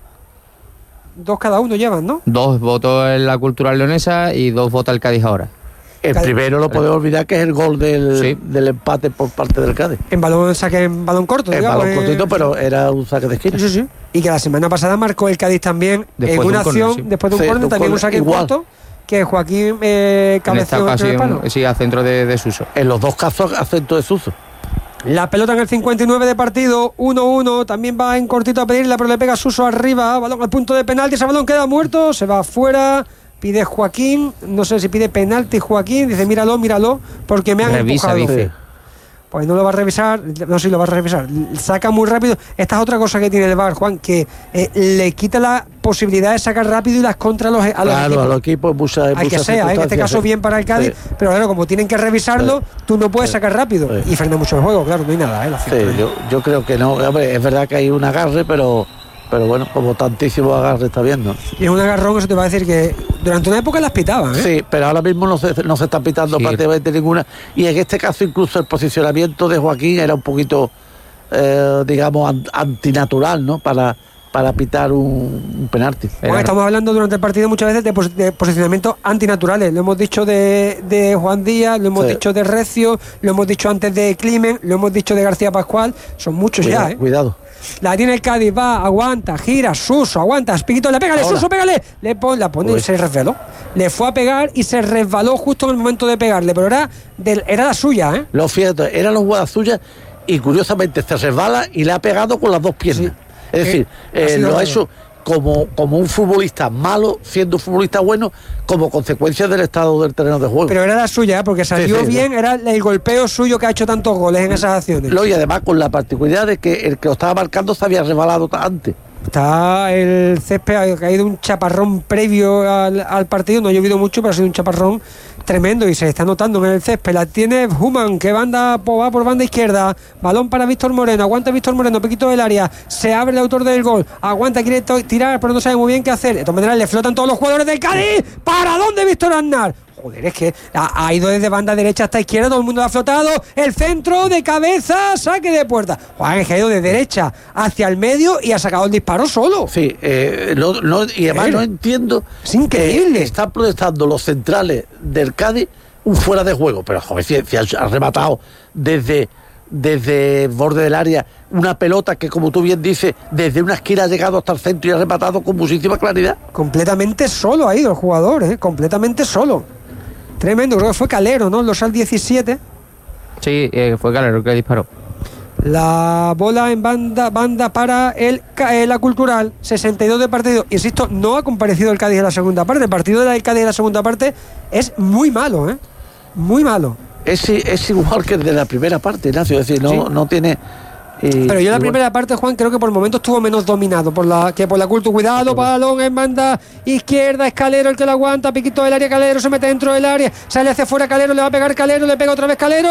Dos cada uno llevan, ¿no? Dos votó en la Cultural Leonesa y dos vota el Cádiz ahora. El Cádiz. Primero no podemos olvidar que es el gol del, sí. del empate por parte del Cádiz. En balón saque en balón corto, en digamos. balón cortito, eh, pero era un saque de esquina. Sí, sí. Y que la semana pasada marcó el Cádiz también después en una de un acción, corner, sí. después de un sí, córner, también un saque igual. corto, que Joaquín eh, cabeceó en el palo. Sí, a centro de, de Suso. En los dos casos a centro de Suso. La pelota en el cincuenta y nueve de partido, uno uno, también va en cortito a pedirla, pero le pega Suso arriba, balón al punto de penalti, ese balón queda muerto, se va afuera, pide Joaquín, no sé si pide penalti Joaquín, dice míralo, míralo, porque me han Revisa, empujado. Dice. pues no lo va a revisar, no sé si lo va a revisar, saca muy rápido. Esta es otra cosa que tiene el V A R, Juan, que eh, le quita la posibilidad de sacar rápido y las contra a los, a los claro, equipos. a los equipos mucha, Al que sea, ¿eh? En este caso sí. bien para el Cádiz, sí. Pero claro, como tienen que revisarlo, sí. Tú no puedes sí. sacar rápido sí. Y frena mucho el juego, claro, no hay nada, ¿eh? La sí, yo, yo creo que no, hombre, es verdad que hay un agarre, pero... Pero bueno, como tantísimo agarre está viendo. Y es un agarrón, eso te va a decir que durante una época las pitaban, ¿eh? Sí, pero ahora mismo no se, no se está pitando sí. prácticamente ninguna. Y en este caso incluso el posicionamiento de Joaquín era un poquito, eh, digamos, antinatural, ¿no? Para, para pitar un, un penalti. Bueno, estamos hablando durante el partido muchas veces de, pos de posicionamientos antinaturales. Lo hemos dicho de, de Juan Díaz, lo hemos sí. dicho de Recio, lo hemos dicho antes de Climen, lo hemos dicho de García Pascual. Son muchos cuidado, ya, ¿eh? Cuidado. La tiene el Cádiz, va, aguanta, gira, Suso, aguanta, Piquito, le pégale, Suso, pégale. Le pone, la pone y se resbaló. Le fue a pegar y se resbaló justo en el momento de pegarle, pero era, del, era la suya, ¿eh? Lo fíjate, era la jugada suya y curiosamente se resbala y le ha pegado con las dos piernas. Sí. Es decir, eh, eh, lo ha hecho como, como un futbolista malo, siendo un futbolista bueno, como consecuencia del estado del terreno de juego. Pero era la suya, ¿eh? Porque salió sí, sí, bien, sí. Era el golpeo suyo que ha hecho tantos goles en esas acciones. Lo, y además con la particularidad de que el que lo estaba marcando se había resbalado antes. Está el césped, ha caído un chaparrón previo al, al partido, no ha llovido mucho, pero ha sido un chaparrón tremendo y se está notando en el césped. La tiene Human, que banda, va por banda izquierda, balón para Víctor Moreno, aguanta Víctor Moreno, poquito del área, se abre el autor del gol, aguanta, quiere tirar, pero no sabe muy bien qué hacer. De todas maneras le flotan todos los jugadores del Cádiz. ¿Para dónde Víctor Aznar? Joder, es que ha, ha ido desde banda derecha hasta izquierda, todo el mundo lo ha flotado, el centro de cabeza, saque de puerta. Juan, es que ha ido de derecha hacia el medio y ha sacado el disparo solo. Sí, eh, no, no, y además no entiendo. Es increíble. Eh, están protestando los centrales del Cádiz un fuera de juego, pero joder, si, si ha rematado desde, desde el borde del área una pelota que, como tú bien dices, desde una esquina ha llegado hasta el centro y ha rematado con muchísima claridad. Completamente solo ha ido el jugador, ¿eh? Completamente solo. Tremendo, creo que fue Calero, ¿no? Los al diecisiete. Sí, eh, fue Calero el que disparó. La bola en banda banda para el, eh, la Cultural, sesenta y dos de partido. Insisto, no ha comparecido el Cádiz en la segunda parte. El partido del Cádiz en la segunda parte es muy malo, ¿eh? Muy malo. Es, es igual que el de la primera parte, Ignacio. Es decir, no, ¿sí? no tiene... Y, pero yo la primera parte, Juan, creo que por momentos estuvo menos dominado por la que por la Cultura. Cuidado, balón en banda izquierda, Escalero el que lo aguanta, piquito del área, Calero se mete dentro del área, sale hacia fuera Calero, le va a pegar Calero, le pega otra vez Calero,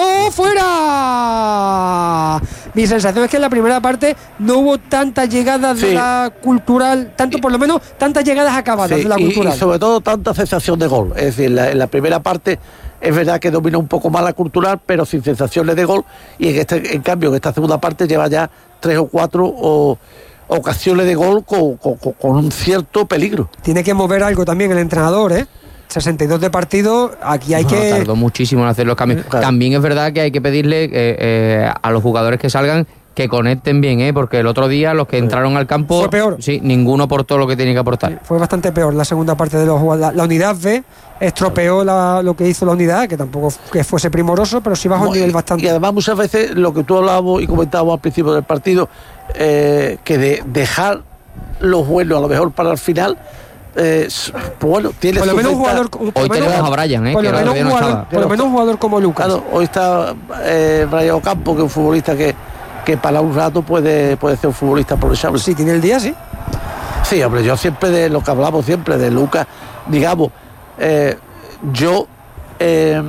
¡fuera! Mi sensación es que en la primera parte no hubo tantas llegadas sí. de la Cultural, tanto por lo menos tantas llegadas acabadas sí, de la Cultural. Y, y sobre todo tanta sensación de gol. Es decir, la, en la primera parte es verdad que domina un poco más la Cultural, pero sin sensaciones de gol, y en este en cambio en esta segunda parte lleva ya tres o cuatro o, ocasiones de gol con, con, con un cierto peligro. Tiene que mover algo también el entrenador, ¿eh? sesenta y dos de partido, aquí hay no, que... Tardó muchísimo en hacer los cambios. Claro. También es verdad que hay que pedirle eh, eh, a los jugadores que salgan que conecten bien, ¿eh? Porque el otro día los que entraron al campo... Fue peor. Sí, ninguno aportó lo que tenía que aportar. Sí, fue bastante peor la segunda parte de los jugadores. La, la unidad B estropeó la, lo que hizo la unidad, que tampoco que fuese primoroso, pero sí bajó el nivel bastante. Y además muchas veces lo que tú hablabas y comentábamos al principio del partido, eh, que de dejar los buenos a lo mejor para el final... Eh, pues bueno, tiene por lo menos un jugador, hoy menos, tenemos a Brian, ¿eh? Por lo, que menos, un jugador, por lo menos un jugador como Lucas. Claro, hoy está eh, Brian Ocampo, que es un futbolista que, que para un rato puede, puede ser un futbolista aprovechable. Sí, tiene el día, sí. Sí, hombre, yo siempre de lo que hablamos siempre de Lucas, digamos, eh, yo eh,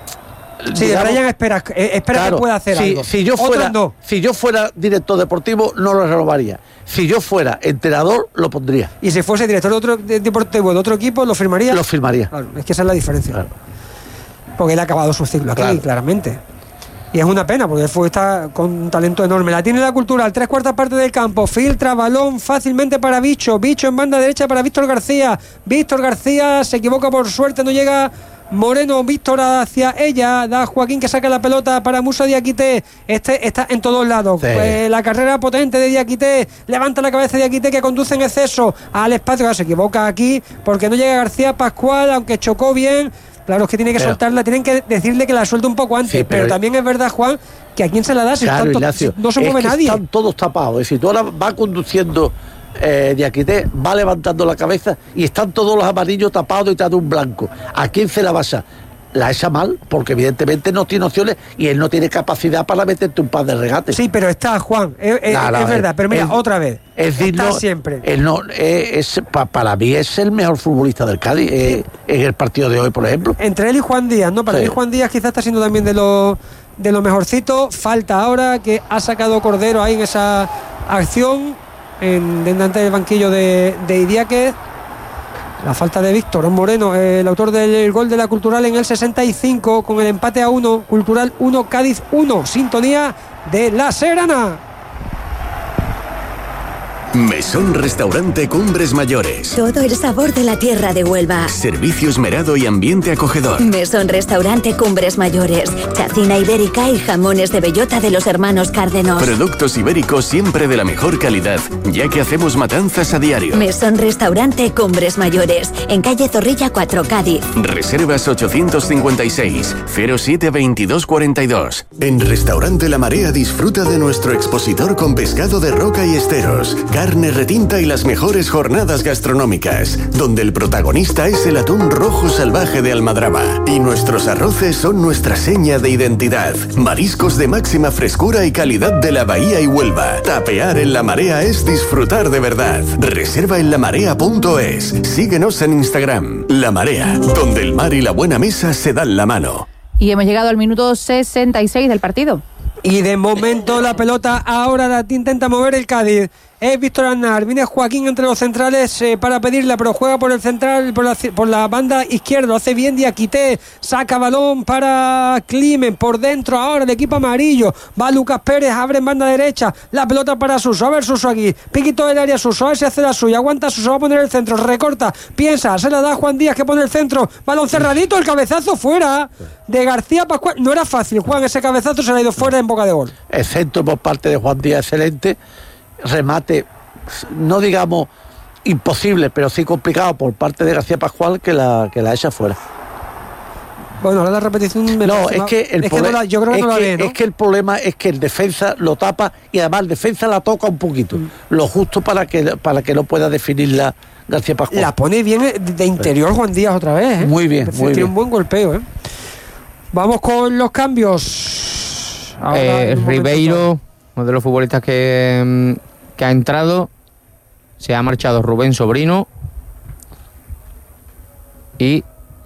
sí, digamos, Brian espera, eh, espera claro, que pueda hacer si, algo. Si yo, fuera, no. si yo fuera director deportivo, no lo renovaría. Si yo fuera entrenador, lo pondría. Y si fuese director de otro de deportivo de otro equipo, ¿lo firmaría? Lo firmaría. Claro, es que esa es la diferencia. Claro. Porque él ha acabado su ciclo aquí, claro. claramente. Y es una pena, porque el fútbol está con un talento enorme. La tiene la Cultural, tres cuartas partes del campo. Filtra balón fácilmente para Bicho. Bicho en banda derecha para Víctor García. Víctor García se equivoca por suerte, no llega... Moreno, Víctor hacia ella, da Joaquín que saca la pelota para Musa Diakité, este está en todos lados, sí. pues la carrera potente de Diakité, levanta la cabeza de Diakité que conduce en exceso al espacio, se equivoca aquí porque no llega García Pascual, aunque chocó bien, claro, es que tiene que pero, soltarla, tienen que decirle que la suelte un poco antes, sí, pero, pero también es verdad, Juan, que a quién se la da si, claro, tanto, Ignacio, si no se mueve es que nadie. Están todos tapados, es decir, tú ahora vas conduciendo Eh, Diakité, va levantando la cabeza y están todos los amarillos tapados detrás de un blanco. ¿A quién se la vas a? la echa mal, porque evidentemente no tiene opciones y él no tiene capacidad para meterte un par de regates. Sí, pero está, Juan, es, es, no, no, es verdad, pero mira, es, otra vez, es está digno, siempre. Él no, es, es, pa, para mí es el mejor futbolista del Cádiz, eh, en el partido de hoy, por ejemplo. Entre él y Juan Díaz, ¿no? Para sí. mí Juan Díaz quizás está siendo también de los de lo mejorcito. Falta ahora que ha sacado Cordero ahí en esa acción, en, delante del banquillo de, de Idiáquez. La falta de Víctor Moreno, el autor del gol de la Cultural en el sesenta y cinco, con el empate a uno, Cultural uno, Cádiz uno, sintonía de La Serana. Mesón Restaurante Cumbres Mayores. Todo el sabor de la tierra de Huelva. Servicio esmerado y ambiente acogedor. Mesón Restaurante Cumbres Mayores. Chacina ibérica y jamones de bellota de los hermanos Cárdenos. Productos ibéricos siempre de la mejor calidad, ya que hacemos matanzas a diario. Mesón Restaurante Cumbres Mayores. En calle Zorrilla cuatro, Cádiz. Reservas ochocientos cincuenta y seis, cero siete, veintidós cuarenta y dos. En Restaurante La Marea disfruta de nuestro expositor con pescado de roca y esteros, carne retinta y las mejores jornadas gastronómicas, donde el protagonista es el atún rojo salvaje de Almadraba y nuestros arroces son nuestra seña de identidad. Mariscos de máxima frescura y calidad de la Bahía y Huelva. Tapear en La Marea es disfrutar de verdad. Reserva en lamarea punto es. Síguenos en Instagram. La Marea, donde el mar y la buena mesa se dan la mano. Y hemos llegado al minuto sesenta y seis del partido. Y de momento la pelota ahora la intenta mover el Cádiz. Es Víctor Aznar, viene Joaquín entre los centrales eh, para pedirla, pero juega por el central, por la, por la banda izquierda, lo hace bien Diakité, saca balón para Climen, por dentro ahora el equipo amarillo, va Lucas Pérez, abre en banda derecha, la pelota para Suso, a ver Suso aquí, piquito del área Suso, a ver si hace la suya, aguanta Suso, va a poner el centro, recorta, piensa, se la da Juan Díaz que pone el centro, balón cerradito, el cabezazo fuera de García Pascual, no era fácil, Juan, ese cabezazo se le ha ido fuera en boca de gol. El centro por parte de Juan Díaz excelente, remate, no digamos imposible, pero sí complicado por parte de García Pascual que la, que la echa fuera. Bueno, ahora la repetición me no, es que el es problema, que no la, yo creo que es, no la que, ve, ¿no? es que el problema es que el defensa lo tapa y además el defensa la toca un poquito, mm. lo justo para que para que no pueda definirla García Pascual. La pone bien de interior Juan Díaz otra vez, ¿eh? Muy bien, muy tiene bien. un buen golpeo, ¿eh? Vamos con los cambios. Ahora, eh, Ribeiro, uno de los futbolistas que, que ha entrado, se ha marchado Rubén Sobrino y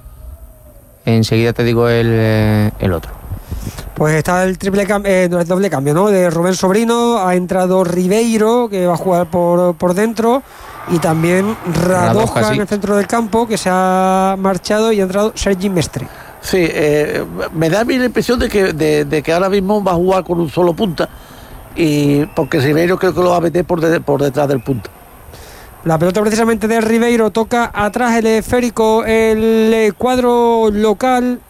enseguida te digo el, el otro. Pues está el triple cambio, eh, el doble cambio, ¿no? De Rubén Sobrino, ha entrado Ribeiro, que va a jugar por, por dentro, y también Radoja, Radoja sí. en el centro del campo, que se ha marchado, y ha entrado Sergi Mestre. Sí, eh, me da a mí la impresión de que, de, de que ahora mismo va a jugar con un solo punta, y porque Ribeiro creo que lo va a meter por, de, por detrás del punta. La pelota precisamente de Ribeiro, toca atrás el esférico, el cuadro local.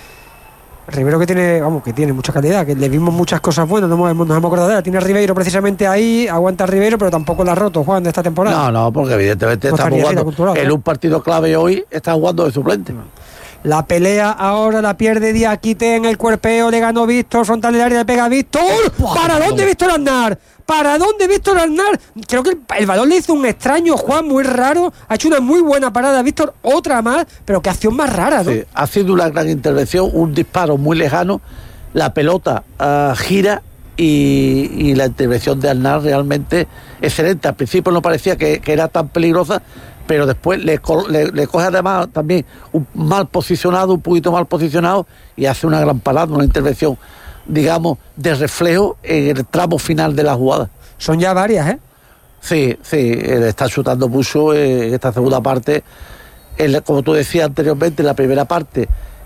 Ribeiro que tiene, vamos, que tiene mucha calidad, que le vimos muchas cosas buenas, no nos hemos acordado de ella. Tiene Ribeiro precisamente ahí, aguanta Ribeiro, pero tampoco la ha roto, Juan, de esta temporada. No, no, porque evidentemente no está jugando en un partido clave hoy, está jugando de suplente. La pelea ahora la pierde Diakité en el cuerpeo, le ganó Víctor, frontal del área, le pega Víctor. ¿Para dónde Víctor Aznar? ¿Para dónde Víctor Aznar? Creo que el, el balón le hizo un extraño, Juan, muy raro. Ha hecho una muy buena parada Víctor, otra más, pero qué acción más rara, ¿no? Sí, ha sido una gran intervención, un disparo muy lejano, la pelota uh, gira y, y la intervención de Aznar realmente excelente. Al principio no parecía que, que era tan peligrosa, pero después le, le, le coge además también un mal posicionado, un poquito mal posicionado, y hace una gran parada, una intervención, digamos, de reflejo en el tramo final de la jugada. Son ya varias, ¿eh? Sí, sí, él está chutando mucho en esta segunda parte. El, como tú decías anteriormente, en la primera parte,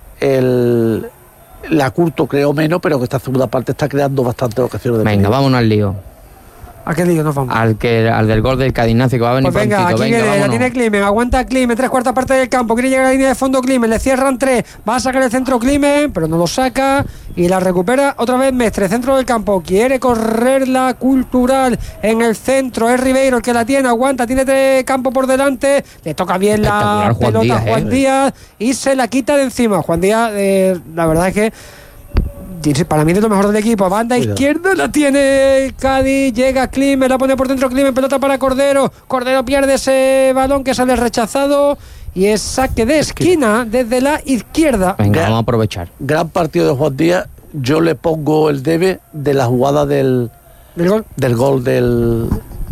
el, la Curto creó menos, pero que esta segunda parte está creando bastantes ocasiones de Venga, peligro. vámonos al lío. ¿A qué lío nos vamos? Al, que, al del gol del Cadinacio, que va a venir pues venga, prontito. Aquí venga, viene, la tiene Climen, aguanta Climen, tres cuartas partes del campo, quiere llegar a la línea de fondo Climen, le cierran tres, va a sacar el centro Climen, pero no lo saca y la recupera otra vez Mestre, centro del campo, quiere correr la Cultural en el centro, es Ribeiro el que la tiene, aguanta, tiene tres campo por delante, le toca bien la Juan pelota Díaz, a Juan eh. Díaz y se la quita de encima. Juan Díaz, eh, la verdad es que para mí es lo mejor del equipo. Banda Cuidado. Izquierda la tiene Cádiz, llega Climen, la pone por dentro Climen, pelota para Cordero, Cordero pierde ese balón que sale rechazado y es saque de esquina desde la izquierda. Venga, vamos a aprovechar. Gran partido de Juan Díaz. Yo le pongo el debe de la jugada del, ¿Del gol? Del gol del,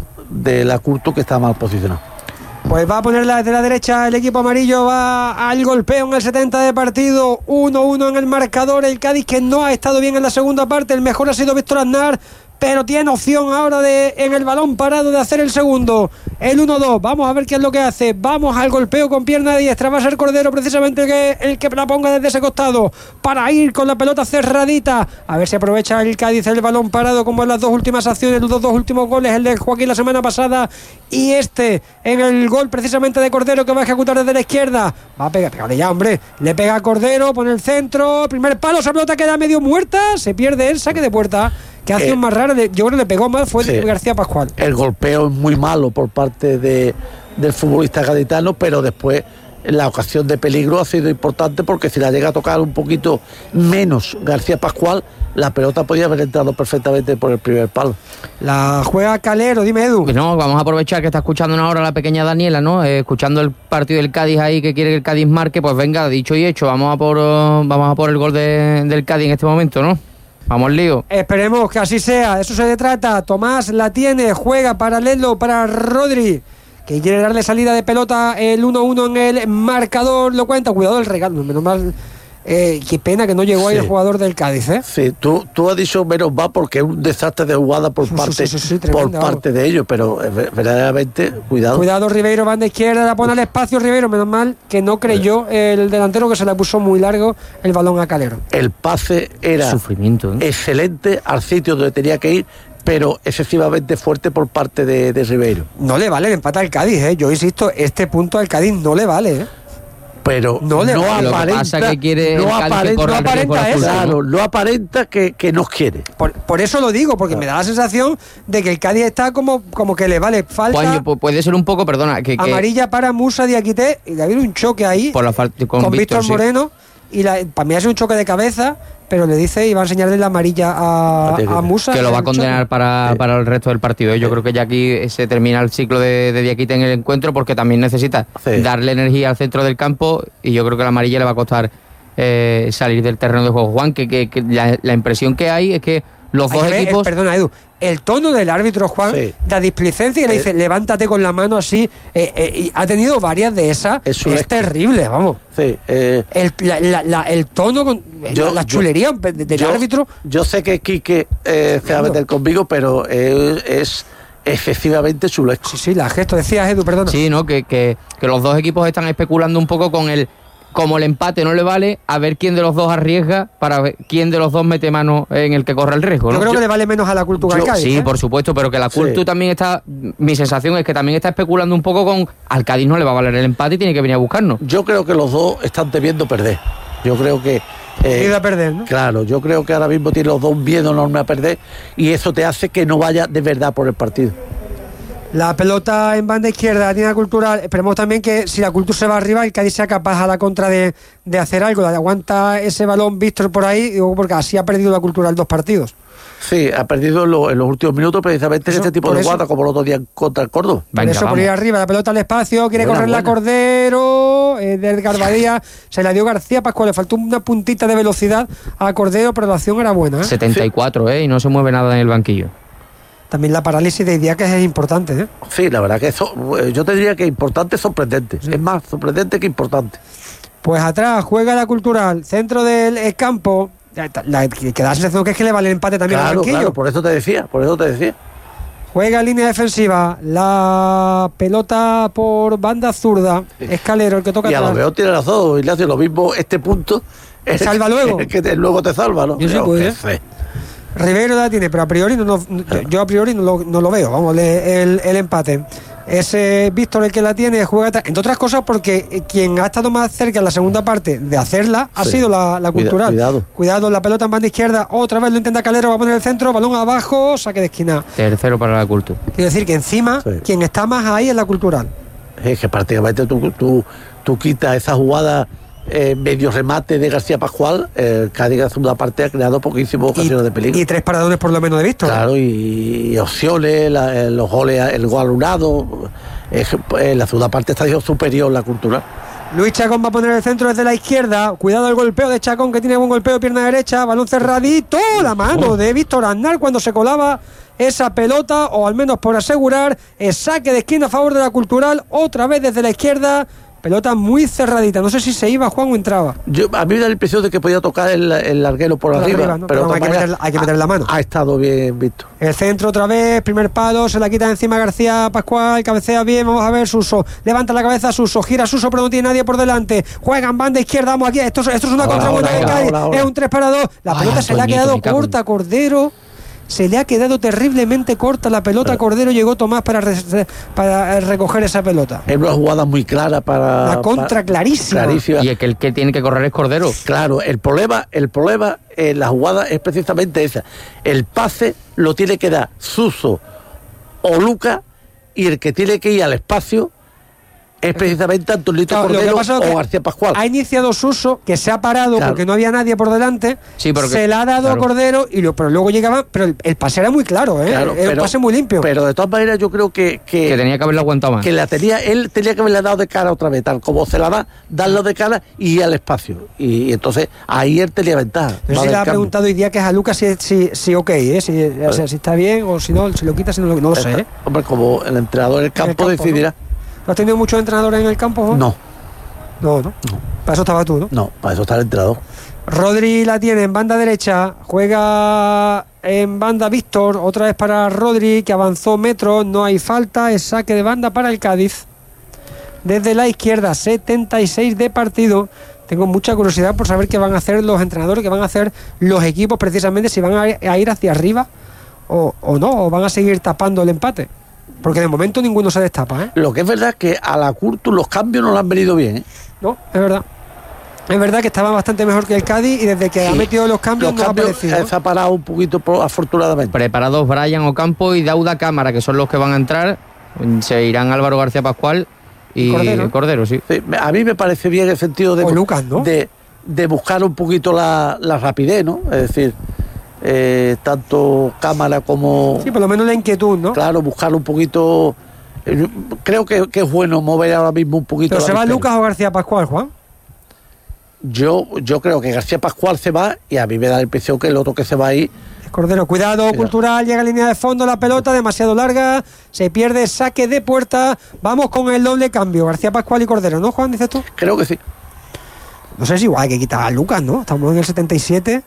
de la Curto, que está mal posicionado. Pues va a ponerla de la derecha el equipo amarillo, va al golpeo en el setenta de partido, uno uno en el marcador. El Cádiz, que no ha estado bien en la segunda parte, el mejor ha sido Víctor Aznar, pero tiene opción ahora de, en el balón parado, de hacer el segundo, el uno dos. Vamos a ver qué es lo que hace. Vamos al golpeo con pierna diestra. Va a ser Cordero precisamente el que, el que la ponga desde ese costado para ir con la pelota cerradita. A ver si aprovecha el Cádiz el balón parado, como en las dos últimas acciones, los dos últimos goles, el de Joaquín la semana pasada y este en el gol precisamente de Cordero, que va a ejecutar desde la izquierda. Va a pegar, pegarle ya, hombre. Le pega a Cordero, pone el centro, primer palo, esa pelota queda medio muerta, se pierde el saque de puerta. Que hace eh, un más raro, yo creo que le pegó mal, fue sí, García Pascual. El golpeo es muy malo por parte de, del futbolista gaditano, pero después la ocasión de peligro ha sido importante, porque si la llega a tocar un poquito menos García Pascual, la pelota podía haber entrado perfectamente por el primer palo. La juega Calero, dime, Edu. No, vamos a aprovechar que está escuchando ahora la pequeña Daniela, ¿no? Eh, escuchando el partido del Cádiz ahí, que quiere que el Cádiz marque. Pues venga, dicho y hecho, vamos a por, uh, vamos a por el gol de, del Cádiz en este momento, ¿no? Vamos al lío. Esperemos que así sea, eso se trata. Tomás la tiene, juega paralelo para Rodri, que quiere darle salida de pelota. El uno uno en el marcador, lo cuenta. Cuidado el regalo, menos mal. Eh, qué pena que no llegó sí. ahí el jugador del Cádiz, ¿eh? Sí, tú, tú has dicho menos va, porque es un desastre de jugada por parte, sí, sí, sí, tremenda, por parte de ellos, pero eh, verdaderamente, cuidado. Cuidado, Ribeiro, banda izquierda, la pone al espacio Ribeiro, menos mal que no creyó el delantero, que se le puso muy largo el balón a Calero. El pase era sufrimiento, ¿eh? excelente al sitio donde tenía que ir, pero excesivamente fuerte por parte de, de Ribeiro. No le vale el empate al Cádiz, ¿eh? Yo insisto, este punto al Cádiz no le vale, ¿eh? Pero no, le no vale. aparenta, lo que pasa que quiere no el aparenta, que no aparenta eso, claro, ¿no? no aparenta que, que nos quiere. Por, por eso lo digo, porque claro, me da la sensación de que el Cádiz está como, como que le vale falta. Pues, puede ser un poco, perdona, que, que amarilla para Musa Diakité, y ha habido un choque ahí por la falta, con, con Víctor, Víctor Moreno, sí. y la, para mí ha sido un choque de cabeza, pero le dice y va a enseñarle la amarilla a, a Musa. Que lo va a condenar para, sí. para el resto del partido. Yo sí. creo que ya aquí se termina el ciclo de, de Diakité en el encuentro, porque también necesita sí. darle energía al centro del campo, y yo creo que la amarilla le va a costar eh, salir del terreno de juego. Juan, que, que, que la, la impresión que hay es que los hay dos que equipos... Ver, perdona, Edu, el tono del árbitro, Juan, sí. la displicencia, y le dice, eh, levántate con la mano así, eh, eh, y ha tenido varias de esas, es, es terrible, vamos. Sí, eh, el, la, la, la, el tono, con, yo, la chulería yo, del yo, árbitro. Yo sé que Quique eh, se va a meter conmigo, pero eh, es excesivamente chulesco. Sí, sí, la gesto, decías, Edu, perdona. Sí, ¿no? Que, que, que los dos equipos están especulando un poco con el... Como el empate no le vale, a ver quién de los dos arriesga, para ver quién de los dos mete mano en el que corre el riesgo, ¿no? Yo creo yo, que le vale menos a la Cultura al Cádiz. Sí, ¿eh? por supuesto, pero que la Cultura sí. también está... Mi sensación es que también está especulando un poco con... Al Cádiz no le va a valer el empate y tiene que venir a buscarnos. Yo creo que los dos están temiendo perder. Yo creo que... Eh, miedo a perder, ¿no? Claro, yo creo que ahora mismo tiene los dos un miedo enorme a perder, y eso te hace que no vaya de verdad por el partido. La pelota en banda izquierda tiene la Cultural. Esperemos también que si la Cultura se va arriba, el Cádiz sea capaz a la contra de, de hacer algo. De aguanta ese balón Víctor por ahí, digo, porque así ha perdido la Cultural dos partidos. Sí, ha perdido en, lo, en los últimos minutos precisamente eso, en este tipo de jugada, como el otro día contra el Córdoba. Por eso, por ir arriba, la pelota al espacio, quiere buena, correr buena. la Cordero, eh, del Garbadía, se la dio García Pascual, le faltó una puntita de velocidad a Cordero, pero la acción era buena. ¿eh? setenta y cuatro, ¿eh? Y no se mueve nada en el banquillo. También la parálisis de Idiáquez es importante, ¿eh? Sí, la verdad que eso, yo te diría que importante, sorprendente. Sí. Es más sorprendente que importante. Pues atrás juega la Cultural, centro del campo. La, la, que da la sensación que es que le vale el empate también claro, al banquillo. Claro, por eso te decía, por eso te decía. Juega en línea defensiva, la pelota por banda zurda, sí. Escalero el que toca y atrás. Y a lo mejor tiene razón, Ignacio, lo mismo este punto... ¿Te salva luego? Es que te, luego te salva, ¿no? Yo sí puedo, ¿eh? Ribeiro la tiene, pero a priori no, no, yo a priori no lo, no lo veo. Vamos, el, el empate. Es eh, Víctor el que la tiene, juega atrás. Entre otras cosas porque quien ha estado más cerca en la segunda parte de hacerla ha sí. sido la, la Cultural. Cuidado. Cuidado, la pelota en banda izquierda. Otra vez lo intenta Calero, va a poner el centro, balón abajo, saque de esquina. Tercero para la Cultura. Quiero decir que encima, sí. quien está más ahí es la Cultural. Es que prácticamente tú, tú, tú quitas esa jugada. Eh, medio remate de García Pascual, el eh, Cádiz en la segunda parte ha creado poquísimas ocasiones de peligro. Y tres paradones por lo menos de Víctor. Claro, y, y opciones, la, los goles, el gol anulado. Eh, en la segunda parte está superior la Cultura. Luis Chacón va a poner el centro desde la izquierda. Cuidado el golpeo de Chacón, que tiene buen golpeo de pierna derecha. Balón cerradito. La mano de Víctor Aznar cuando se colaba esa pelota, o al menos por asegurar. El saque de esquina a favor de la Cultural. Otra vez desde la izquierda. Pelota muy cerradita. No sé si se iba Juan o entraba. Yo, a mí me da la impresión de que podía tocar el, el larguero por, por arriba, arriba ¿no? pero, pero hay, que meter, hay que meter la mano. Ha, ha estado bien visto. El centro otra vez, primer palo, se la quita encima García Pascual, cabecea bien, vamos a ver Suso, levanta la cabeza Suso, gira Suso pero no tiene nadie por delante, juegan banda izquierda, vamos aquí, esto, esto es una contra buena de Cádiz, es un tres para dos, la Ay, pelota se le ha quedado corta a Cordero. Se le ha quedado terriblemente corta la pelota. Pero Cordero, llegó Tomás para, re, para recoger esa pelota. Es una jugada muy clara para... La contra para, clarísima. clarísima. Y el que, el que tiene que correr es Cordero. Claro, el problema, el problema en la jugada es precisamente esa. El pase lo tiene que dar Suso o Lucas, y el que tiene que ir al espacio es precisamente Antonito claro, Cordero o García Pascual. Ha iniciado Suso, que se ha parado claro. porque no había nadie por delante, sí, porque, se la ha dado claro. a Cordero, y lo, pero luego llegaba, pero el, el pase era muy claro, ¿eh? Claro, el, el pase muy limpio. Pero de todas maneras yo creo que... Que, que tenía que haberlo aguantado más. Que la tenía, él tenía que haberla dado de cara otra vez, tal como se la da, darlo de cara y ir al espacio. Y, y entonces ahí él tenía ventaja. No sé si le ha preguntado hoy día que es a Lucas si, si, si ok, ¿eh? si, o sea, si está bien o si no, si lo quita, si no lo, no lo sé. ¿eh? Hombre, como el entrenador del campo, campo decidirá. ¿No? ¿No has tenido muchos entrenadores en el campo, Juan? No. No, no. no. Para eso estaba tú, ¿no? No, para eso está el entrenador. Rodri la tiene en banda derecha, juega en banda Víctor, otra vez para Rodri, que avanzó metros, no hay falta, es saque de banda para el Cádiz. Desde la izquierda, setenta y seis de partido. Tengo mucha curiosidad por saber qué van a hacer los entrenadores, qué van a hacer los equipos precisamente, si van a ir hacia arriba o, o no, o van a seguir tapando el empate. Porque de momento ninguno se destapa, ¿eh? Lo que es verdad es que a la Curtu los cambios no le han venido bien, ¿eh? No, es verdad. Es verdad que estaba bastante mejor que el Cádiz, y desde que sí. ha metido los cambios los no cambios ha aparecido. Se ha parado un poquito afortunadamente. Preparados Brian Ocampo y Dauda Cámara, que son los que van a entrar. Se irán Álvaro García Pascual y Cordero, Cordero sí. sí. A mí me parece bien el sentido de, o Lucas, ¿no? de, de buscar un poquito la, la rapidez, ¿no? Es decir... Eh, tanto Cámara como... Sí, por lo menos la inquietud, ¿no? Claro, buscar un poquito... Eh, creo que, que es bueno mover ahora mismo un poquito... ¿Pero se va Lucas o García Pascual, Juan? Yo, yo creo que García Pascual se va, y a mí me da la impresión que el otro que se va ahí... Cordero, cuidado, cuidado. Cultural, llega a línea de fondo, la pelota demasiado larga, se pierde, saque de puerta. Vamos con el doble cambio, García Pascual y Cordero, ¿no, Juan, dices tú? Creo que sí. No sé si igual hay que quitar a Lucas, ¿no? Estamos en el setenta y siete...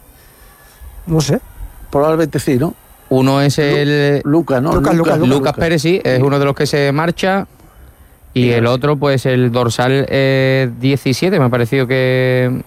No sé. Probablemente sí, ¿no? Uno es el... Lucas, ¿no? Lucas, Lucas, Lucas, Lucas Pérez, sí, es uno de los que se marcha. Y sí, el otro, pues el dorsal eh, diecisiete, me ha parecido que...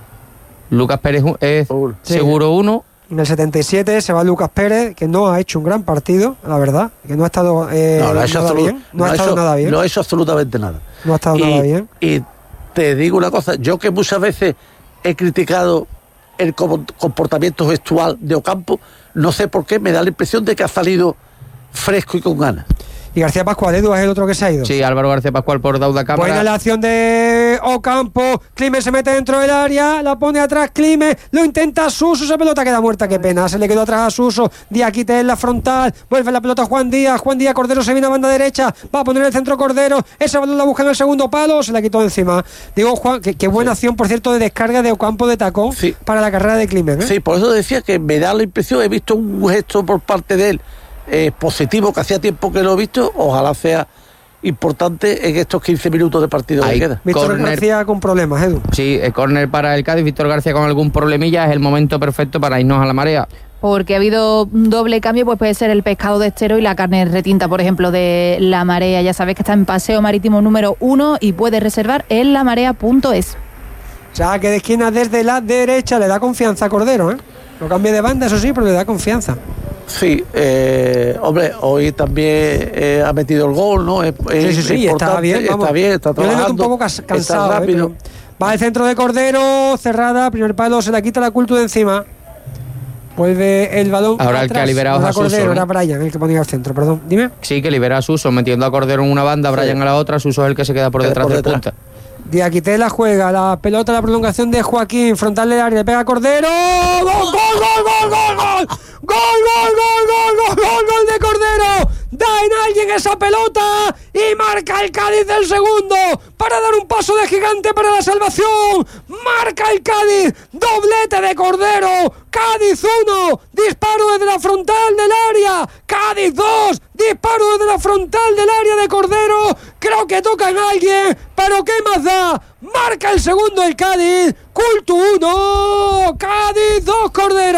Lucas Pérez es sí. seguro uno. En el setenta y siete se va Lucas Pérez, que no ha hecho un gran partido, la verdad. Que no ha estado eh, no, no ha nada bien. No, no ha estado hecho, nada bien. No ha hecho absolutamente nada. No ha estado y, nada bien. Y te digo una cosa, yo que muchas veces he criticado el comportamiento gestual de Ocampo, no sé por qué me da la impresión de que ha salido fresco y con ganas. Y García Pascual, Edu, es el otro que se ha ido. Sí, Álvaro García Pascual por Dauda Cámara. Buena la acción de Ocampo. Climen se mete dentro del área, la pone atrás Climen, lo intenta Suso, esa pelota queda muerta, qué pena, se le quedó atrás a Suso. Diakite en la frontal, vuelve la pelota a Juan Díaz, Juan Díaz, Cordero se viene a banda derecha, va a poner el centro Cordero, esa balón la busca en el segundo palo, se la quitó encima. Digo, Juan, qué, qué buena sí. acción, por cierto, de descarga de Ocampo de tacón sí. para la carrera de Climen, ¿eh? Sí, por eso decía que me da la impresión, he visto un gesto por parte de él Eh, positivo, que hacía tiempo que lo he visto, ojalá sea importante en estos quince minutos de partido Ahí, que queda. Víctor corner, García con problemas, Edu. Sí, el córner para el Cádiz, Víctor García con algún problemilla, es el momento perfecto para irnos a la marea. Porque ha habido un doble cambio, pues puede ser el pescado de estero y la carne retinta, por ejemplo, de La Marea. Ya sabes que está en Paseo Marítimo número uno y puedes reservar en lamarea punto es. Saque de esquina desde la derecha, le da confianza a Cordero, ¿eh? Lo cambia de banda, eso sí, pero le da confianza. Sí, eh, hombre, hoy también eh, ha metido el gol, ¿no? Es, sí, sí, sí, está bien, vamos. Está bien, está trabajando. Yo le noto un poco cas- cansado, está rápido. Eh, va al centro de Cordero, cerrada, primer palo, se la quita la Cultu de encima. Vuelve el balón ahora atrás. El que ha liberado no a Suso, Cordero, ¿no? Era Brian el que ponía al centro, perdón. Dime. Sí, que libera a Suso, metiendo a Cordero en una banda, Brian sí. a la otra, Suso es el que se queda por queda detrás por del detrás. punta. Diakite la juega, la pelota, la prolongación de Joaquín, frontal del área, le pega a Cordero. ¡Gol, gol, gol, gol, gol, gol! ¡Gol, gol, gol, gol, gol, gol, gol de Cordero! Da en alguien esa pelota y marca el Cádiz del segundo para dar un paso de gigante para la salvación. Marca el Cádiz, doblete de Cordero. Cádiz uno, disparo desde la frontal del área. Cádiz dos, disparo desde la frontal del área de Cordero. Creo que tocan a alguien, pero ¿qué más da? Marca el segundo el Cádiz. Culto uno, Cádiz dos,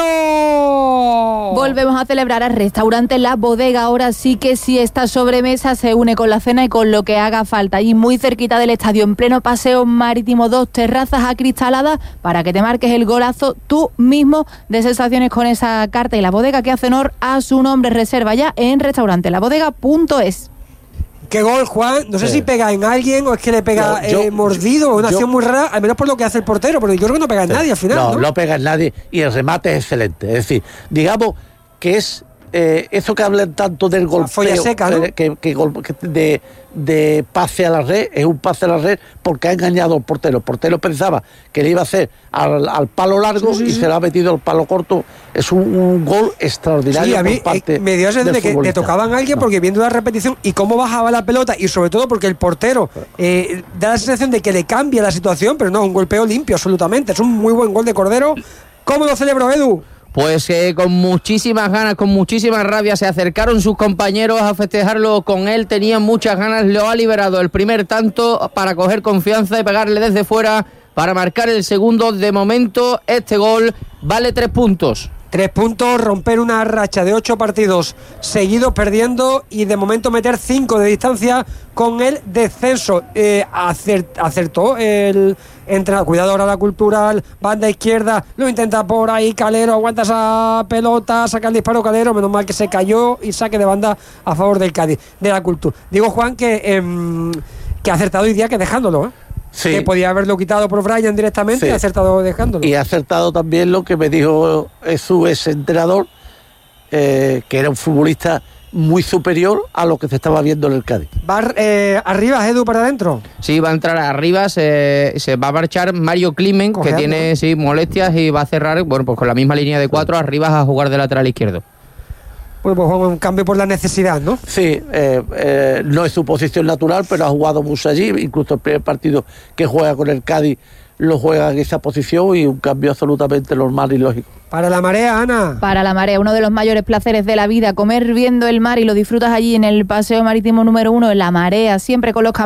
Cordero. Volvemos a celebrar al restaurante La Bodega. Ahora sí que sí, esta sobremesa se une con la cena y con lo que haga falta. Y muy cerquita del estadio, en pleno paseo marítimo, dos terrazas acristaladas para que te marques el golazo tú mismo de sensaciones con esa carta. Y La Bodega, que hace honor a su nombre. Reserva ya en restaurante la bodega punto es. Qué gol, Juan. No sé sí. si pega en alguien o es que le pega no, yo, eh, mordido. Una yo, acción muy rara, al menos por lo que hace el portero. Pero yo creo que no pega en sí. nadie al final. No, no, no pega en nadie y el remate es excelente. Es decir, digamos que es eh, eso que hablan tanto del golpeo, folla seca, ¿no? que, que, que, que de, de pase a la red, es un pase a la red porque ha engañado al portero. El portero pensaba que le iba a hacer al, al palo largo sí, sí, y sí. se le ha metido al palo corto. Es un, un gol extraordinario. Sí, a mí por parte eh, me dio ese de que le tocaban a alguien no. porque viendo la repetición y cómo bajaba la pelota y sobre todo porque el portero eh, da la sensación de que le cambia la situación, pero no, un golpeo limpio absolutamente. Es un muy buen gol de Cordero. ¿Cómo lo celebró, Edu? Pues eh, con muchísimas ganas, con muchísima rabia, se acercaron sus compañeros a festejarlo con él, tenían muchas ganas, lo ha liberado el primer tanto para coger confianza y pegarle desde fuera para marcar el segundo. De momento este gol vale tres puntos. Tres puntos, romper una racha de ocho partidos seguidos perdiendo y de momento meter cinco de distancia con el descenso. Eh, acert, acertó el entrenador. Cuidado ahora la Cultural, banda izquierda, lo intenta por ahí Calero, aguanta esa pelota, saca el disparo Calero, menos mal que se cayó y saque de banda a favor del Cádiz, de la Cultura. Digo, Juan, que, eh, que ha acertado hoy día que dejándolo, ¿eh? Sí. Que podía haberlo quitado por Brian directamente sí. y ha acertado dejándolo. Y ha acertado también lo que me dijo su ex entrenador, eh, que era un futbolista muy superior a lo que se estaba viendo en el Cádiz. ¿Va eh, arriba, Edu, para adentro? Sí, va a entrar arriba, se, se va a marchar Mario Climen, Cogeando. que tiene sí, molestias y va a cerrar, bueno, pues con la misma línea de cuatro, arriba a jugar de lateral izquierdo. Pues, pues un cambio por la necesidad, ¿no? Sí, eh, eh, no es su posición natural, pero ha jugado mucho allí, incluso el primer partido que juega con el Cádiz lo juega en esa posición y un cambio absolutamente normal y lógico. Para la Marea, Ana. Para la Marea, uno de los mayores placeres de la vida, comer viendo el mar y lo disfrutas allí en el paseo marítimo número uno, en la Marea, siempre con los